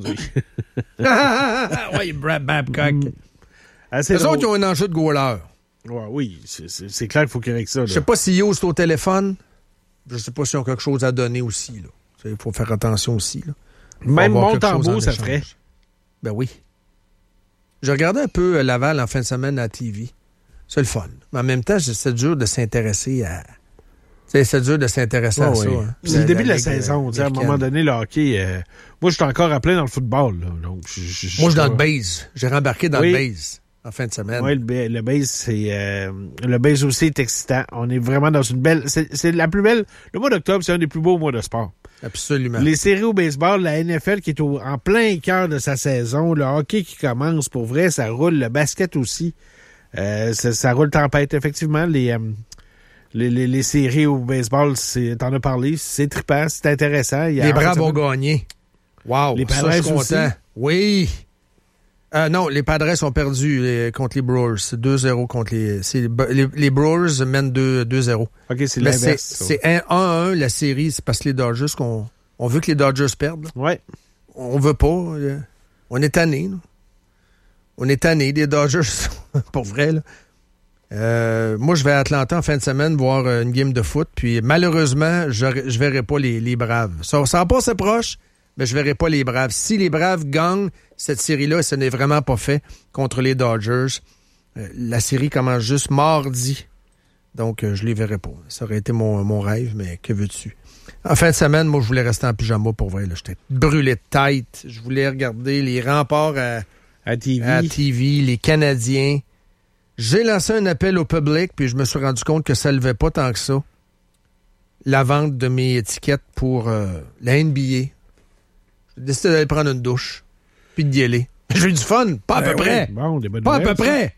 Oui, Brad Babcock. Les autres, ils ont un enjeu de goaler. Ouais, oui, c'est clair qu'il faut qu'il règle ça. Je sais pas si Yo, c'est au téléphone. Je sais pas s'ils ont quelque chose à donner aussi. Il faut faire attention aussi. Là. Même Montembeault, ça ferait. Ben oui. Je regardais un peu Laval en fin de semaine à TV. C'est le fun. Mais en même temps, c'est dur de s'intéresser à... C'est dur de s'intéresser à ça. Hein. C'est le début de la saison. À un moment donné, le hockey... moi, je suis encore à plein dans le football. Là, donc moi, je suis dans le base. J'ai rembarqué dans le base en fin de semaine. Oui, le base, c'est... le base aussi est excitant. On est vraiment dans une belle... C'est la plus belle... Le mois d'octobre, c'est un des plus beaux mois de sport. Absolument. Les séries au baseball, la NFL qui est en plein cœur de sa saison, le hockey qui commence, pour vrai, ça roule. Le basket aussi. Ça roule tempête, effectivement. Les séries au baseball, t'en as parlé, c'est trippant, c'est intéressant. Les Braves ont gagné. Wow, les Padres je suis content. Oui. Non, les Padres ont perdu contre les Brewers. C'est 2-0 contre les Brewers mènent 2-0. OK, c'est l'inverse. C'est 1-1 la série, c'est parce que les Dodgers on veut que les Dodgers perdent. Ouais. On veut pas. On est tannés. On est tannés des Dodgers, pour vrai. Là. Moi, je vais à Atlanta en fin de semaine voir une game de foot. Puis malheureusement, je verrai pas les Braves. Ça va pas assez proche, mais je verrai pas les Braves. Si les Braves gagnent cette série-là, ce n'est vraiment pas fait contre les Dodgers. La série commence juste mardi. Donc, je les verrai pas. Ça aurait été mon rêve, mais que veux-tu? En fin de semaine, moi, je voulais rester en pyjama pour vrai. J'étais brûlé de tête. Je voulais regarder les remparts à TV, les Canadiens. J'ai lancé un appel au public, puis je me suis rendu compte que ça ne levait pas tant que ça. La vente de mes étiquettes pour la NBA. J'ai décidé d'aller prendre une douche, puis d'y aller. J'ai eu du fun, pas à peu près. Bon, des bonnes pas nouvelles, à peu près.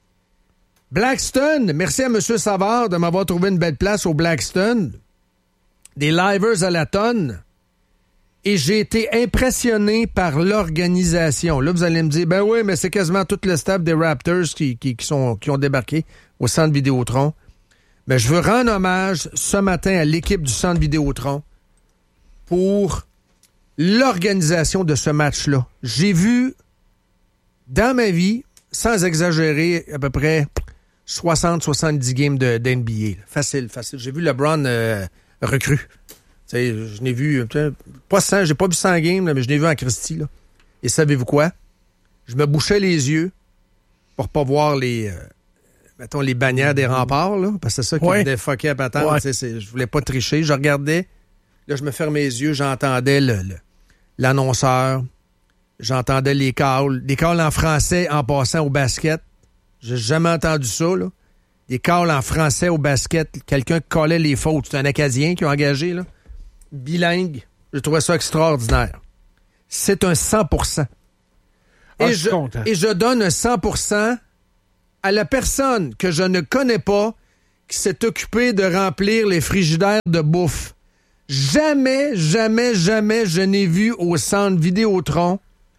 Blackstone, merci à M. Savard de m'avoir trouvé une belle place au Blackstone. Des livers à la tonne. Et j'ai été impressionné par l'organisation. Là, vous allez me dire, ben oui, mais c'est quasiment tout le staff des Raptors qui ont débarqué au Centre Vidéotron. Mais je veux rendre hommage ce matin à l'équipe du Centre Vidéotron pour l'organisation de ce match-là. J'ai vu, dans ma vie, sans exagérer, à peu près 60-70 games d'NBA. Facile. J'ai vu LeBron recrue. Je n'ai vu, pas 100, j'ai pas vu 100 games, là, mais je l'ai vu en Christie. Là. Et savez-vous quoi? Je me bouchais les yeux pour pas voir les bannières des remparts, là, parce que c'est ça qui me défoquait à patente. Je voulais pas tricher. Je regardais, là, je me fermais les yeux, j'entendais l'annonceur, j'entendais les calls en français en passant au basket. J'ai jamais entendu ça, là. Des calls en français au basket, quelqu'un qui collait les fautes. C'est un Acadien qui a engagé, là. Bilingue. Je trouvais ça extraordinaire. c'est un 100%. Je suis content. Et je donne un 100% à la personne que je ne connais pas qui s'est occupée de remplir les frigidaires de bouffe. Jamais, jamais, jamais je n'ai vu au centre Vidéotron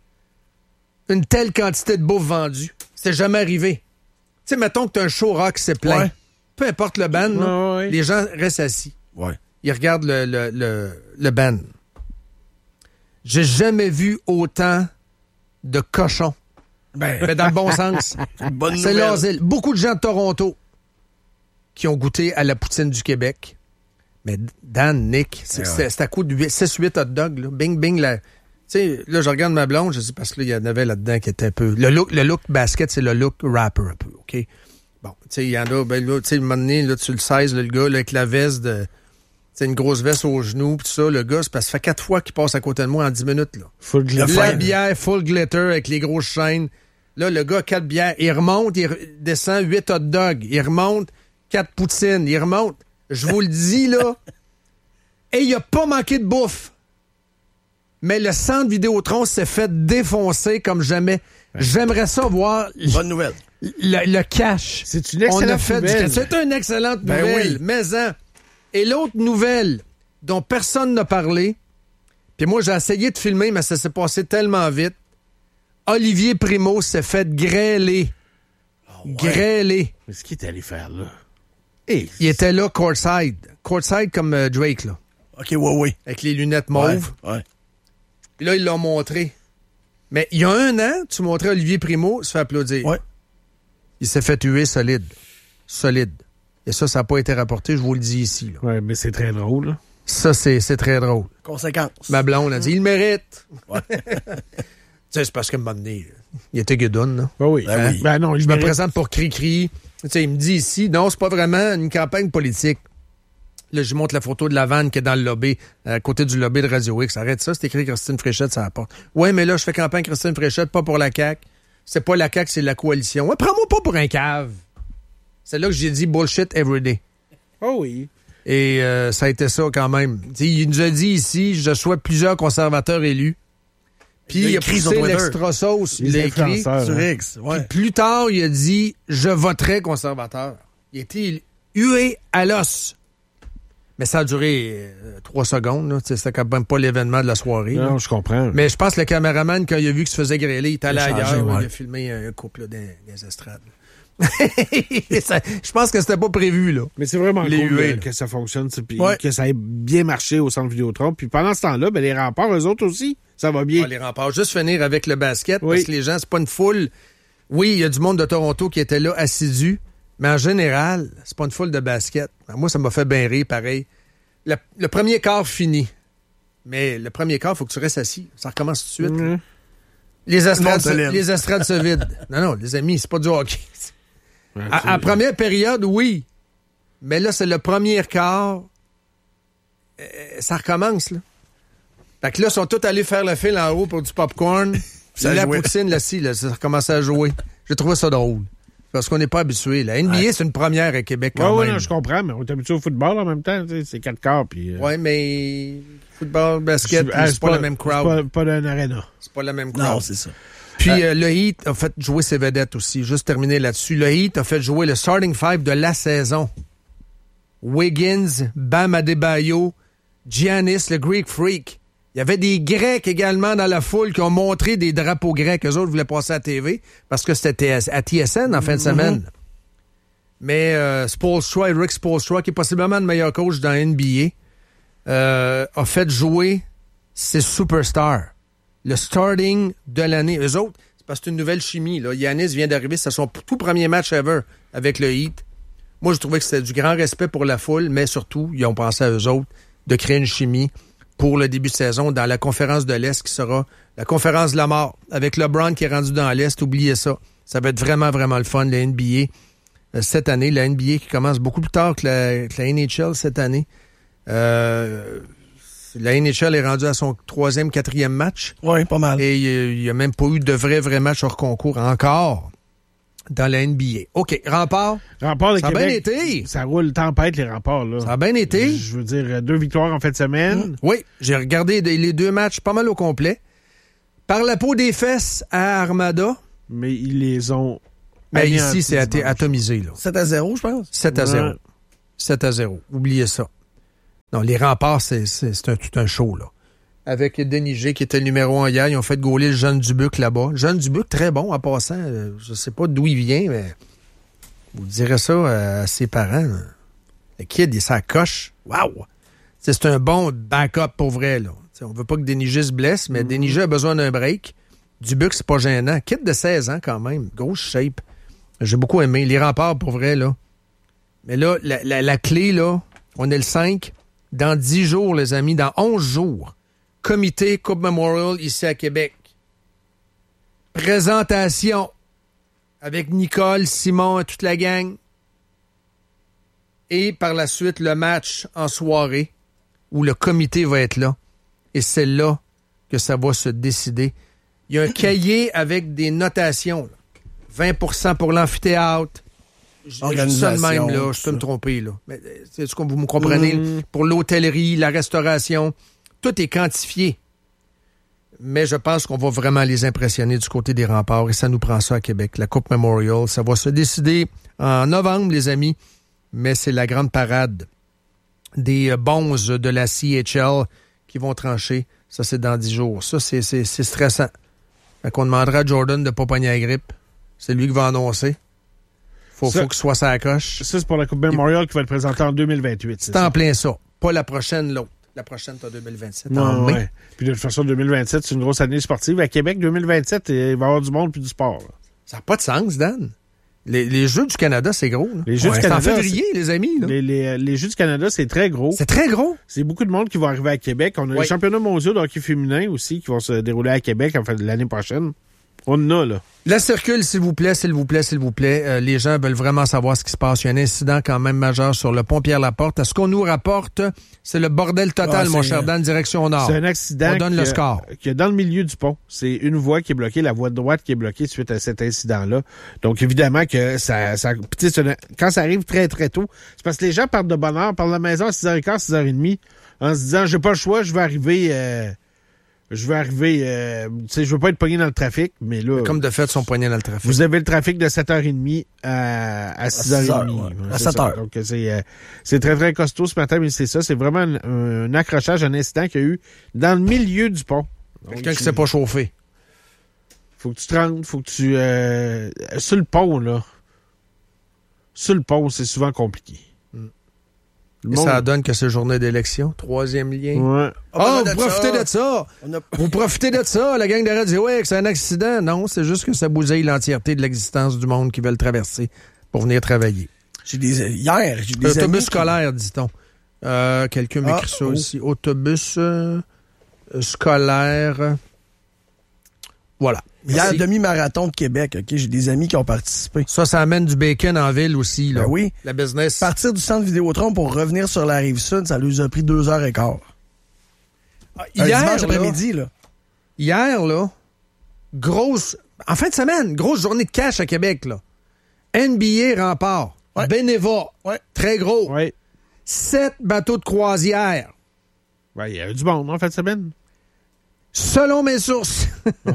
une telle quantité de bouffe vendue. C'était jamais arrivé. Tu sais, mettons que tu as un show rock, c'est plein. Ouais. Peu importe le band, là, Ouais. les gens restent assis. Ouais. Ils regardent le band. J'ai jamais vu autant de cochons. Mais dans le bon sens. C'est une bonne C'est nouvelle. l'asile. Beaucoup de gens de Toronto qui ont goûté à la poutine du Québec. Mais Dan, Nick, c'est à coup de 6-8 hot dogs. Là. Bing, bing. Tu sais, là, je regarde ma blonde, je dis parce qu'il y en avait là-dedans qui était un peu... Le look basket, c'est le look rapper un peu, OK? Bon, tu sais, il y en a... Ben là, tu sais, un moment donné, là, tu le 16, là, le gars, là, avec la veste de... C'est une grosse veste aux genoux, pis tout ça, le gars, c'est parce que ça fait 4 fois qu'il passe à côté de moi en 10 minutes, là. Full glitter. La bière full glitter avec les grosses chaînes. Là, le gars, 4 bières. Il remonte, il descend 8 hot dogs. Il remonte 4 poutines. Il remonte. Je vous le dis, là. Et il a pas manqué de bouffe. Mais le centre Vidéotron s'est fait défoncer comme jamais. J'aimerais ça voir Bonne nouvelle. le cash. C'est une excellente nouvelle. C'est une excellente Ben nouvelle. oui. Mais en. Et l'autre nouvelle dont personne n'a parlé, puis moi j'ai essayé de filmer, mais ça s'est passé tellement vite. Olivier Primo s'est fait grêler. Grêler. Mais ce qu'il est allé faire, là? Il était là courtside. Courtside comme Drake, là. OK, ouais. Avec les lunettes mauves. Ouais. Puis là, ils l'ont montré. Mais il y a 1 an, tu montrais Olivier Primo se fait applaudir. Ouais. Il s'est fait tuer solide. Solide. Et ça n'a pas été rapporté, je vous le dis ici. Là. Ouais, mais c'est très drôle, là. Ça, c'est très drôle. Conséquence. Ma blonde a dit, il le mérite. Ouais. Tu sais, c'est parce qu'à un moment donné, il était gueudonne, là. Ben oui. Ben oui. Ben non, Je me présente pour Cri-Cri. Tu sais, il me dit ici, non, c'est pas vraiment une campagne politique. Là, je montre la photo de la vanne qui est dans le lobby, à côté du lobby de Radio X. Arrête ça, c'est écrit Christine Fréchette, ça apporte. Ouais, mais là, je fais campagne Christine Fréchette, pas pour la CAQ. C'est pas la CAQ, c'est la coalition. Ouais, prends-moi pas pour un cave. C'est là que j'ai dit bullshit everyday. Oh oui. Et ça a été ça quand même. T'sais, il nous a dit ici, je souhaite plusieurs conservateurs élus. Puis il a écrit sur poussé Twitter. l'extra sauce. Les Il a écrit. influenceurs, Sur hein. X, ouais. Puis plus tard, il a dit, je voterai conservateur. Il était hué à l'os. Mais ça a duré 3 secondes. Là. C'était quand même pas l'événement de la soirée. Non, là. je comprends. Mais je pense que le caméraman, quand il a vu qu'il se faisait grêler, il est allé Il a changé, ailleurs. ouais. Il a filmé un couple là, dans les estrades. Je pense que c'était pas prévu, là. Mais c'est vraiment Les cool huées, là. que ça fonctionne, puis Ouais. que ça ait bien marché au centre Vidéotron. Puis pendant ce temps-là, ben, les remparts, eux autres aussi, ça va bien. Ah, les remparts. Juste finir avec le basket, Oui. parce que les gens, c'est pas une foule. Oui, il y a du monde de Toronto qui était là, assidu, mais en général, c'est pas une foule de basket. Moi, ça m'a fait bien rire, pareil. Le premier quart fini. Mais le premier quart, il faut que tu restes assis. Ça recommence tout de suite. Mhm. Les estrades se lève. se vident. Non, les amis, c'est pas du hockey. Ouais, À première période, oui. Mais là, c'est le premier quart. Ça recommence, là. Fait que là, ils sont tous allés faire le fil en haut pour du popcorn. Ça La jouait. poutine, là, ça recommençait à jouer. J'ai trouvé ça drôle. Parce qu'on n'est pas habitué. La NBA, c'est une première à Québec quand Ouais, même. non, je comprends, mais on est habitué au football en même temps. Tu sais, c'est 4 quarts. Puis, Ouais, mais football, basket, c'est pas la même crowd. Pas d'un arena. C'est pas la même crowd. Non, c'est ça. Puis le Heat a fait jouer ses vedettes aussi. Juste terminer là-dessus. Le Heat a fait jouer le starting five de la saison. Wiggins, Bam Adebayo, Giannis, le Greek Freak. Il y avait des Grecs également dans la foule qui ont montré des drapeaux grecs. Eux autres voulaient passer à la TV parce que c'était à TSN en fin de semaine. Mais Spoelstra, Rick Spoelstra, qui est possiblement le meilleur coach dans la NBA, a fait jouer ses superstars. Le starting de l'année. Eux autres, c'est parce que c'est une nouvelle chimie. Là. Giannis vient d'arriver, c'est son tout premier match ever avec le Heat. Moi, je trouvais que c'était du grand respect pour la foule, mais surtout, ils ont pensé à eux autres de créer une chimie pour le début de saison dans la conférence de l'Est qui sera la conférence de la mort. Avec LeBron qui est rendu dans l'Est, oubliez ça. Ça va être vraiment, vraiment le fun, la NBA, cette année. La NBA qui commence beaucoup plus tard que la NHL cette année. La NHL est rendue à son 3e, 4e match. Oui, pas mal. Et il n'y a même pas eu de vrais matchs hors concours encore dans la NBA. OK, rempart. Rempart de Ça a bien Québec. été. Ça roule tempête, les remparts, là. Ça a bien été. Je veux dire, 2 victoires en fin de semaine. Oui, j'ai regardé les 2 matchs pas mal au complet. Par la peau des fesses à Armada. Mais ils les ont... Mais ici, c'est atomisé. Là. 7-0, je pense. 7-0. Ouais. 7-0. Oubliez ça. Non, les remparts, c'est tout un show, là. Avec Denis G, qui était le numéro 1 hier, ils ont fait gauler le Jeune Dubuc là-bas. Jeune Dubuc, très bon en passant. Je sais pas d'où il vient, mais vous direz ça à ses parents. Là. Le kid, il s'accroche. Waouh! C'est un bon backup pour vrai, là. T'sais, on veut pas que Denis G se blesse, mais Denis G a besoin d'un break. Dubuc, c'est pas gênant. Kid de 16 ans, quand même. Grosse shape. J'ai beaucoup aimé. Les remparts, pour vrai, là. Mais là, la clé, là, on est le 5. Dans 10 jours, les amis, dans 11 jours, comité Coupe Memorial ici à Québec. Présentation avec Nicole, Simon et toute la gang. Et par la suite, le match en soirée où le comité va être là. Et c'est là que ça va se décider. Il y a un cahier avec des notations. Là. 20% pour l'amphithéâtre. Organisation, ça de même, là. Je peux me tromper, là. Mais c'est ce que vous me comprenez. Pour l'hôtellerie, la restauration, tout est quantifié. Mais je pense qu'on va vraiment les impressionner du côté des remparts et ça nous prend ça à Québec. La Coupe Memorial, ça va se décider en novembre, les amis. Mais c'est la grande parade des bonzes de la CHL qui vont trancher. Ça, c'est dans 10 jours. Ça, c'est stressant. Fait qu'on demandera à Jordan de ne pas pogner la grippe. C'est lui qui va annoncer. Faut qu'il soit sur la coche. Ça, c'est pour la Coupe Memorial qui va être présentée en 2028. C'est en plein ça. Pas la prochaine, l'autre. La prochaine, c'est en 2027. Non, ouais. Puis de toute façon, 2027, c'est une grosse année sportive. À Québec, 2027, il va y avoir du monde puis du sport. Là. Ça n'a pas de sens, Dan. Les Jeux du Canada, c'est gros. Là. Les Jeux du Canada, c'est en février, les amis. Là. Les Jeux du Canada, c'est très gros. C'est très gros. C'est beaucoup de monde qui va arriver à Québec. On a les championnats mondiaux de hockey féminin aussi qui vont se dérouler à Québec en fait, l'année prochaine. On en a, là. La circule, s'il vous plaît, s'il vous plaît, s'il vous plaît. Les gens veulent vraiment savoir ce qui se passe. Il y a un incident quand même majeur sur le pont Pierre-Laporte. Ce qu'on nous rapporte, c'est le bordel total, mon cher Dan, direction nord. C'est un accident on donne le score. Qui est dans le milieu du pont. C'est une voie qui est bloquée, la voie de droite qui est bloquée suite à cet incident-là. Donc, évidemment que quand ça arrive très, très tôt, c'est parce que les gens partent de bonne heure, partent de la maison à 6h15, 6h30, en se disant, j'ai pas le choix, je vais arriver... tu sais, je veux pas être pogné dans le trafic, mais là... Mais comme de fait, ils sont pognés dans le trafic. Vous avez le trafic de 7h30 à 6h30. Ouais. À 7h. Donc, c'est très, très costaud ce matin, mais c'est ça. C'est vraiment un accrochage, un incident qu'il y a eu dans le milieu du pont. Quelqu'un qui s'est pas chauffé. Faut que tu te rendes, faut que tu... sur le pont, là. Sur le pont, c'est souvent compliqué. Et ça donne que c'est journée d'élection. 3e lien. Ouais. Vous profitez de ça. Vous profitez de ça. La gang de radio, que c'est un accident. Non, c'est juste que ça bousille l'entièreté de l'existence du monde qui veut le traverser pour venir travailler. J'ai des autobus scolaire, dit-on. Quelqu'un m'écrit ça aussi. Autobus scolaire. Voilà. Hier, demi-marathon de Québec, OK? J'ai des amis qui ont participé. Ça amène du bacon en ville aussi, là. Ben oui. La business. Partir du centre Vidéotron pour revenir sur la Rive-Sud, ça lui a pris 2h15. Hier, dimanche après-midi, là. Hier, là, en fin de semaine, grosse journée de cash à Québec, là. NBA Rempart. Ouais. Beneva. Ouais. Très gros. Ouais. 7 bateaux de croisière. Ouais, il y a eu du monde en fin de semaine. Selon mes sources,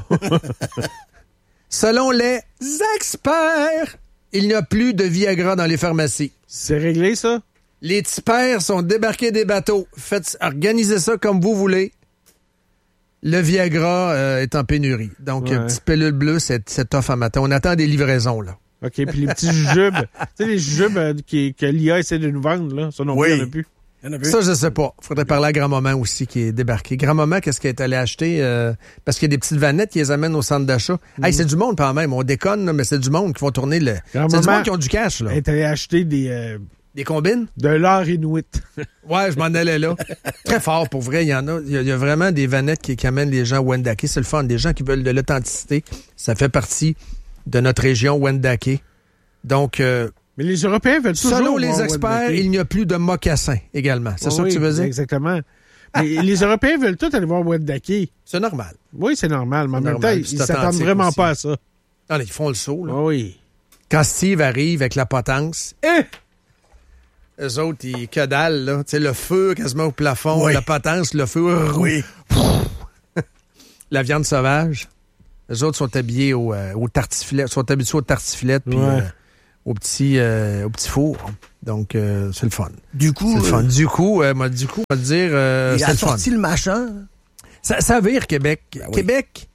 selon les experts, il n'y a plus de Viagra dans les pharmacies. C'est réglé, ça? Les tipeurs sont débarqués des bateaux. Organisez ça comme vous voulez. Le Viagra est en pénurie. Donc, petite pilule bleue, c'est tough à matin. On attend des livraisons, là. OK, puis les petits jujubes. Tu sais, les jujubes que l'IA essaie de nous vendre, là, ça non plus, il n'y en a plus. Ça, je sais pas. Faudrait parler à grand-maman aussi qui est débarqué. Grand-maman, qu'est-ce qu'elle est allée acheter? Parce qu'il y a des petites vanettes qui les amènent au centre d'achat. Hey, c'est du monde quand même. On déconne, là, mais c'est du monde qui vont tourner le... C'est du monde qui ont du cash, là. Elle est allée acheter des combines? De l'or inuit. Ouais, je m'en allais là. Très fort, pour vrai. Il y en a. Il y a vraiment des vanettes qui amènent les gens à Wendake. C'est le fun. Des gens qui veulent de l'authenticité. Ça fait partie de notre région Wendake. Donc... mais les Européens veulent toujours... Selon les experts, il n'y a plus de mocassins également. C'est ça que tu veux dire? Exactement. Mais les Européens veulent tous aller voir Wendake. C'est normal. Oui, c'est normal. Mais en même temps, ils ne s'attendent vraiment pas à ça. Non, ils font le saut, là. Oui. Quand Steve arrive avec la potence, eux autres, que dalle, là. Tu sais, le feu quasiment au plafond, la potence, le feu. Oui. la viande sauvage. Les autres sont habillés au tartiflette, sont habitués au tartiflette puis au petit four. Donc, c'est le fun. Du coup, c'est le fun. Du coup, on va dire, il c'est a le fun. sorti le machin. Ça vire Québec. Ben oui. Québec,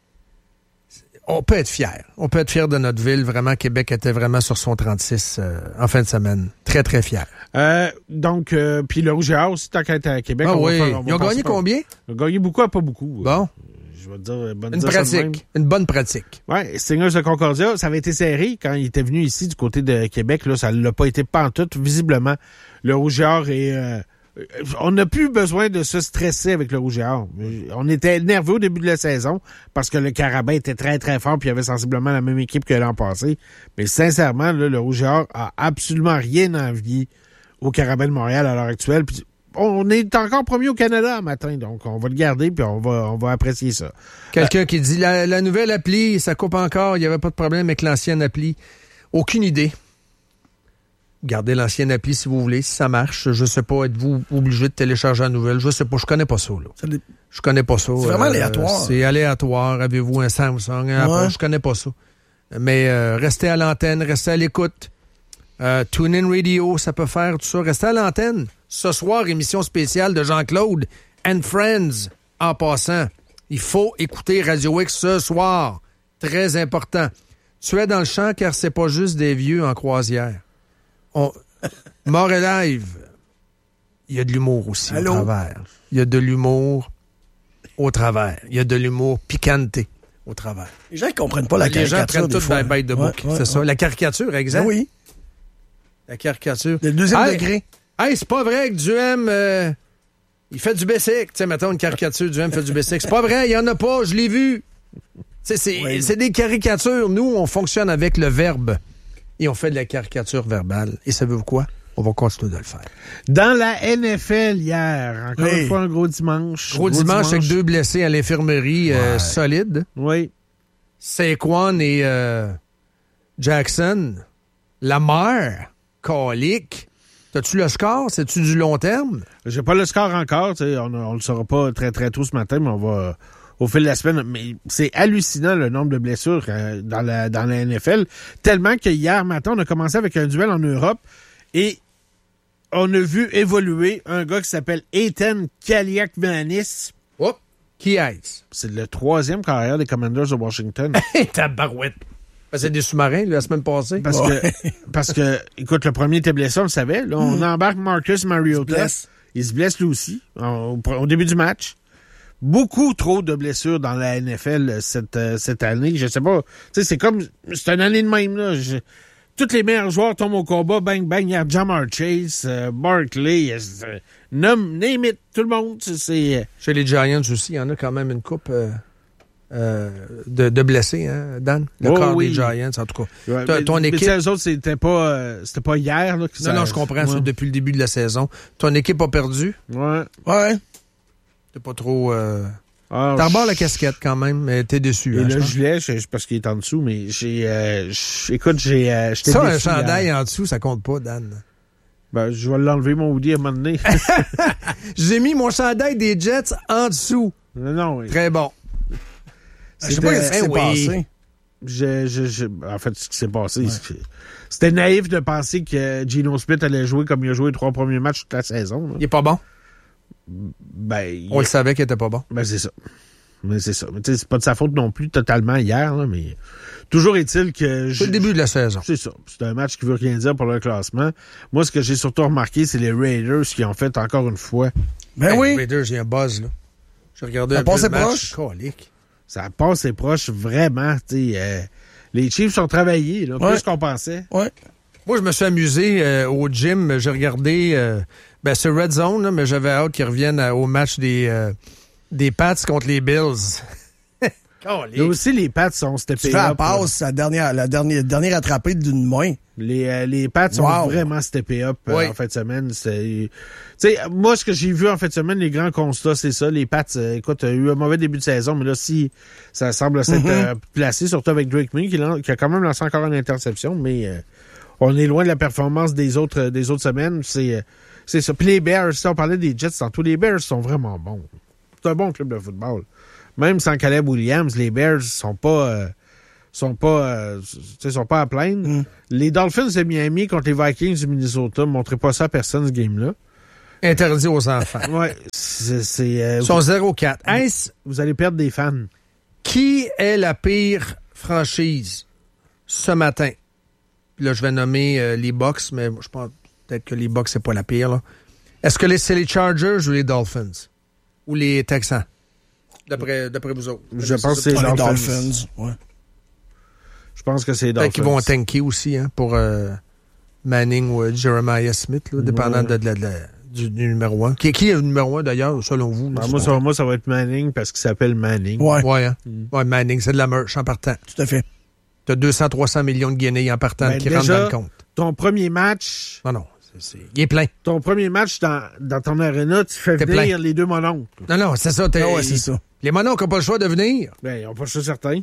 on peut être fier. On peut être fier de notre ville. Vraiment, Québec était vraiment sur son 36 en fin de semaine. Très, très fier. Donc, puis le Rouge et Or aussi, tant qu'à être à Québec. Ah oui. Ils ont gagné combien? Ils ont gagné beaucoup à pas beaucoup. Bon. Je vais te dire, une pratique. Une bonne pratique. Oui, Stingers de Concordia, ça avait été serré quand il était venu ici du côté de Québec. Là, ça ne l'a pas été pantoute. Visiblement, le Rouge et Or est... on n'a plus besoin de se stresser avec le Rouge et Or. On était nerveux au début de la saison parce que le Carabin était très, très fort puis il y avait sensiblement la même équipe que l'an passé. Mais sincèrement, là, le Rouge et Or a absolument rien à envier au Carabin de Montréal à l'heure actuelle. Puis on est encore premier au Canada un matin, donc on va le garder puis on va apprécier ça. Quelqu'un qui dit la nouvelle appli, ça coupe encore, il n'y avait pas de problème avec l'ancienne appli. Aucune idée. Gardez l'ancienne appli si vous voulez, si ça marche. Je sais pas, êtes-vous obligé de télécharger la nouvelle? Je sais pas, je connais pas ça. Là. Je connais pas ça. C'est vraiment aléatoire. C'est aléatoire. Avez-vous un Samsung? Je connais pas ça. Mais restez à l'antenne, restez à l'écoute. TuneIn Radio, ça peut faire tout ça. Restez à l'antenne. Ce soir, émission spéciale de Jean-Claude and Friends. En passant, il faut écouter Radio X ce soir. Très important. Tu es dans le champ car c'est pas juste des vieux en croisière. Mort et live, il y a de l'humour aussi au travers. Il y a de l'humour au travers. Il y a de l'humour piquanté au travers. Les gens ne comprennent pas la caricature. Les gens prennent tout by bite de bouc. C'est ça. La caricature, exact. Oui. La caricature. Le deuxième degré. Hey, c'est pas vrai que Duhem, il fait du basic. Tu sais, mettons une caricature, Duhem fait du basic. C'est pas vrai, il y en a pas, je l'ai vu. C'est des caricatures. Nous, on fonctionne avec le verbe. Et on fait de la caricature verbale. Et savez-vous quoi? On va continuer de le faire. Dans la NFL hier, encore une fois, un gros dimanche. Gros dimanche avec 2 blessés à l'infirmerie solide. Oui. Saquon et Jackson. Lamar, colique. T'as-tu le score? C'est-tu du long terme? J'ai pas le score encore. On le saura pas très, très tôt ce matin, mais on va... au fil de la semaine, mais c'est hallucinant le nombre de blessures dans la NFL, tellement que hier matin, on a commencé avec un duel en Europe et on a vu évoluer un gars qui s'appelle Ethan Kaliakmanis. Oh, qui est-ce? C'est le 3e carrière des Commanders de Washington. Tabarouette! C'est des sous-marins, la semaine passée. Parce que, écoute, le premier était blessé, on le savait. Là, on embarque Marcus Mariota. Il se blesse lui aussi au début du match. Beaucoup trop de blessures dans la NFL cette année. Je sais pas. Tu sais, c'est une année de même, là. Tous les meilleurs joueurs tombent au combat. Bang, bang. Il y a Jamar Chase, Barkley, name it, tout le monde. Chez les Giants aussi, il y en a quand même une coupe de blessés, hein, Dan? Le corps des Giants, en tout cas. Ouais, ton équipe... Mais eux autres, c'était pas hier. Là, que non, je comprends. Ouais. Depuis le début de la saison. Ton équipe a perdu? Ouais. T'es pas trop... T'as rebord la casquette quand même, mais t'es déçu. Et le gilet, je sais pas ce qu'il est en dessous, mais écoute, j'étais déçu. Ça, un chandail en dessous, ça compte pas, Dan. Ben, je vais l'enlever, mon hoodie, à un moment donné. J'ai mis mon chandail des Jets en dessous. Non, oui. Très bon. Je sais pas ce qui s'est passé. En fait, ce qui s'est passé, c'était naïf de penser que Geno Smith allait jouer comme il a joué les 3 premiers matchs toute la saison. Là. Il est pas bon? On le savait qu'il était pas bon. Ben, c'est ça. Mais c'est pas de sa faute non plus totalement hier, là, mais toujours est-il que... C'est le début de la saison. C'est ça. C'est un match qui veut rien dire pour le classement. Moi, ce que j'ai surtout remarqué, c'est les Raiders qui ont fait encore une fois. Ben oui. Les Raiders, il y a un buzz, là. J'ai regardé un peu le match. Ça passe proche, vraiment. Les Chiefs ont travaillé, là, plus qu'on pensait. Ouais. Moi, je me suis amusé au gym. J'ai regardé... c'est Red Zone, là, mais j'avais hâte qu'ils reviennent au match des Pats contre les Bills. Là aussi, les Pats sont steppés up. Tu fais la passe, la dernière attrapée d'une main. Les Pats ont vraiment steppé up en fin de semaine. Moi, ce que j'ai vu en fin de semaine, les grands constats, c'est ça. Les Pats, écoute, eu un mauvais début de saison, mais là, si ça semble s'être placé, surtout avec Drake May, qui a quand même lancé encore une interception, mais on est loin de la performance des autres semaines. C'est ça. Puis les Bears, on parlait des Jets tantôt, les Bears sont vraiment bons. C'est un bon club de football. même sans Caleb Williams, les Bears sont pas à plaindre. Les Dolphins de Miami contre les Vikings du Minnesota, ne montrez pas ça à personne, ce game-là. Interdit aux enfants. Ouais, Ils sont 0-4. Vous allez perdre des fans. Qui est la pire franchise ce matin? Là, je vais nommer les Bucks, mais je pense peut-être que les Bucks, c'est pas la pire. Là. Est-ce que c'est les Chargers ou les Dolphins? Ou les Texans? D'après vous autres. Je pense que c'est les Dolphins. Ouais. Je pense que c'est les Dolphins. Peut-être qu'ils vont tanker aussi pour Manning ou Jeremiah Smith, là, dépendant du numéro 1. Qui est le numéro 1 d'ailleurs, selon vous? Là, moi, ça va être Manning parce qu'il s'appelle Manning. Ouais, Manning, c'est de la merch en partant. Tout à fait. T'as 200-300 millions de guinéens en partant qui rentrent dans le compte. Ton premier match... Non, il est plein. Ton premier match dans ton arena, tu fais venir les deux mononcles. Non, c'est ça. C'est ça. Les mononcles n'ont pas le choix de venir. Ben, ils n'ont pas le choix certain.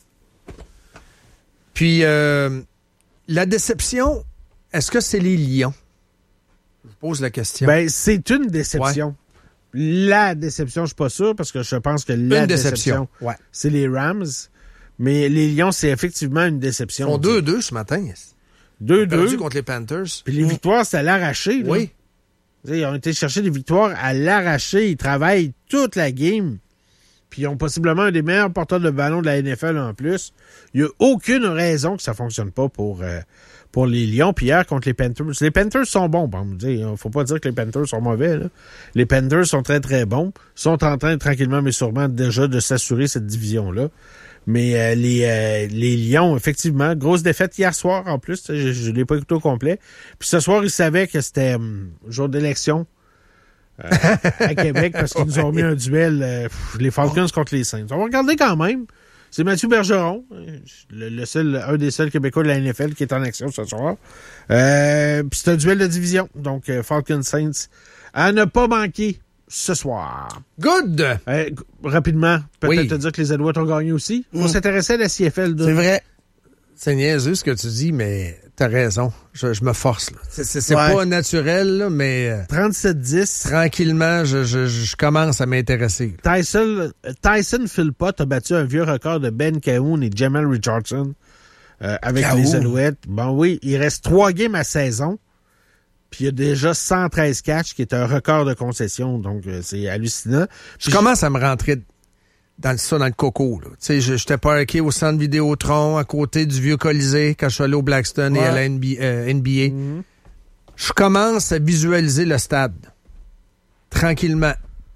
Puis, la déception, est-ce que c'est les Lions? Je pose la question. Ben, c'est une déception. Ouais. La déception, je suis pas sûr, parce que je pense que la déception, c'est les Rams. Mais les Lions, c'est effectivement une déception. Ils font 2-2 ce matin. 2-2. Perdu contre les Panthers. Puis les victoires, c'est à l'arraché. Là. Oui. Ils ont été chercher des victoires à l'arraché. Ils travaillent toute la game. Puis ils ont possiblement un des meilleurs porteurs de ballon de la NFL en plus. Il n'y a aucune raison que ça ne fonctionne pas pour les Lions. Puis hier, contre les Panthers. Les Panthers sont bons. Il ne faut pas dire que les Panthers sont mauvais. Là. Les Panthers sont très, très bons. Ils sont en train, tranquillement mais sûrement, déjà de s'assurer cette division-là. Mais les Lions, effectivement, grosse défaite hier soir en plus. Je ne l'ai pas écouté au complet. Puis ce soir, ils savaient que c'était jour d'élection à Québec parce qu'ils nous ont mis un duel, les Falcons contre les Saints. On va regarder quand même. C'est Mathieu Bergeron, un des seuls Québécois de la NFL qui est en action ce soir. Puis c'est un duel de division. Donc, Falcons-Saints à ne pas manquer ce soir. Good! Rapidement, peut-être te dire que les Alouettes ont gagné aussi. On s'intéressait à la CFL. C'est vrai. C'est niaiseux ce que tu dis, mais t'as raison. Je me force. Là. C'est pas naturel, là, mais... 37-10. Tranquillement, je commence à m'intéresser. Tyson Philpott a battu un vieux record de Ben Cahoon et Jamal Richardson avec les Alouettes. Bon oui, il reste 3 games à saison. Puis il y a déjà 113 catchs, qui est un record de concession. Donc, c'est hallucinant. Je commence à me rentrer dans le coco. Tu sais, j'étais parké au centre Vidéotron, à côté du vieux Colisée, quand je suis allé au Blackstone et à la NBA. Je commence à visualiser le stade. Tranquillement.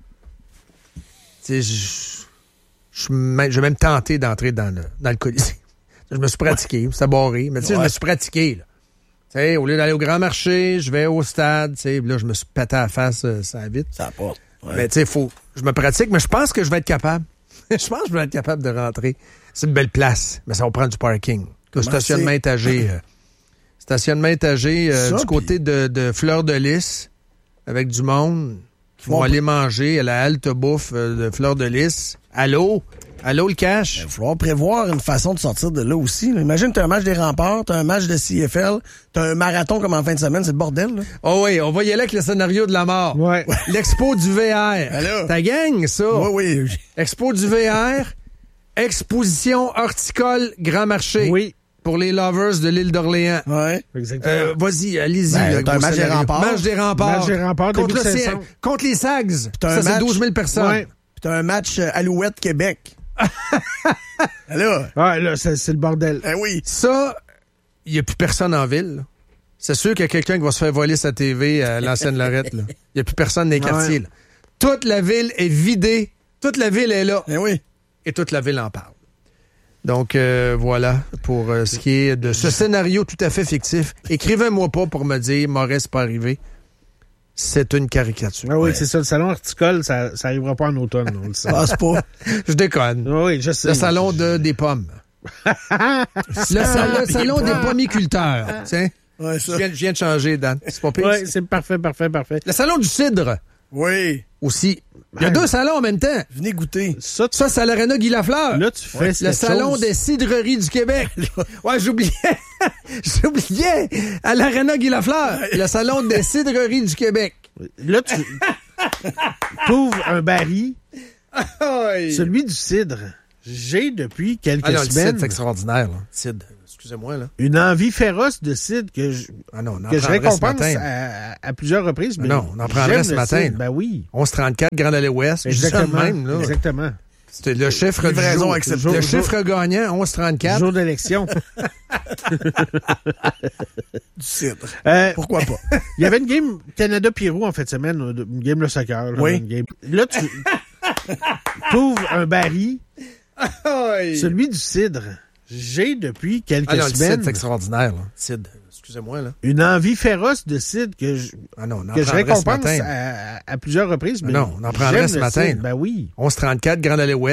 Tu sais, je vais même tenter d'entrer dans le Colisée. Je me suis pratiqué. C'est barré. Mais tu sais, je me suis pratiqué, là. T'sais, au lieu d'aller au Grand Marché, je vais au stade. Là, je me suis pété à la face, ça va vite. Ça apporte. Ouais. Mais tu sais, je me pratique, mais je pense que je vais être capable. Je pense que je vais être capable de rentrer. C'est une belle place, mais ça va prendre du parking. Le stationnement étagé. Stationnement étagé du côté de Fleur de Lys, avec du monde qui vont aller manger à la halte bouffe de Fleur de Lys. Allô, le cash? Il va falloir prévoir une façon de sortir de là aussi. Là. Imagine, t'as un match des Remparts, t'as un match de CFL, t'as un marathon comme en fin de semaine, c'est le bordel. Là. Oh oui, on va y aller avec le scénario de la mort. Ouais. L'expo du VR. Alors, ta gang, ça? Oui. Expo du VR, exposition horticole Grand Marché. Oui. Pour les lovers de l'île d'Orléans. Ouais. Exactement. Vas-y, allez-y. T'as un match des Remparts. Match des Remparts. Contre les Sags. Ça, c'est 12 000 personnes. Ouais. Puis t'as un match Alouette-Québec. Alors. Ouais, là, c'est le bordel. Oui. Ça, il n'y a plus personne en ville. Là. C'est sûr qu'il y a quelqu'un qui va se faire voler sa TV à l'ancienne Lorette. Il n'y a plus personne dans les quartiers. Là. Toute la ville est vidée. Toute la ville est là. Oui. Et toute la ville en parle. Donc, voilà pour ce qui est de ce scénario tout à fait fictif. Écrivez-moi pas pour me dire, Maurice, c'est pas arrivé. C'est une caricature. Ah oui, c'est ça. Le salon horticole, ça arrivera pas en automne. On le sait. Passe pas. Je déconne. Oui, je sais. Le salon des pommes. le salon des pommiculteurs. Tiens. Ouais, ça. Je viens de changer, Dan. C'est pas pire. Oui, c'est parfait. Le salon du cidre. Oui. Aussi. Il y a 2 salons en même temps. Venez goûter. Ça c'est à l'Arena Guy Lafleur. Là, tu fais le salon des cidreries du Québec. Ouais, j'oubliais. À l'Arena Guy Lafleur. Le salon des cidreries du Québec. Là, tu ouvres un baril Celui du cidre. J'ai, depuis quelques Le semaines, cidre, c'est extraordinaire. Là. Cidre, excusez-moi. Là. une envie féroce de cidre que je récompense à plusieurs reprises. Mais on en prendrait ce matin. Ben oui. 11,34, Grand Allée Ouest. Exactement. Même, là. Exactement. C'était le chiffre du Livraison jour. acceptée. Le chiffre gagnant, 11,34. Jour d'élection. Du cidre. Pourquoi Pourquoi pas? Il y avait une game Canada-Pérou en fin de semaine, une game de soccer. Là, Oui. une game. Là, tu ouvres un baril. Celui du cidre. J'ai, depuis quelques Le semaines, cidre, c'est extraordinaire. Là. Cidre, excusez-moi. Là. une envie féroce de cidre que je on en que je prendrait ce récompense matin. à plusieurs reprises. Mais on en prendrait j'aime ce le matin. cidre. Ben oui. 11,34, Grand Allée Ouest.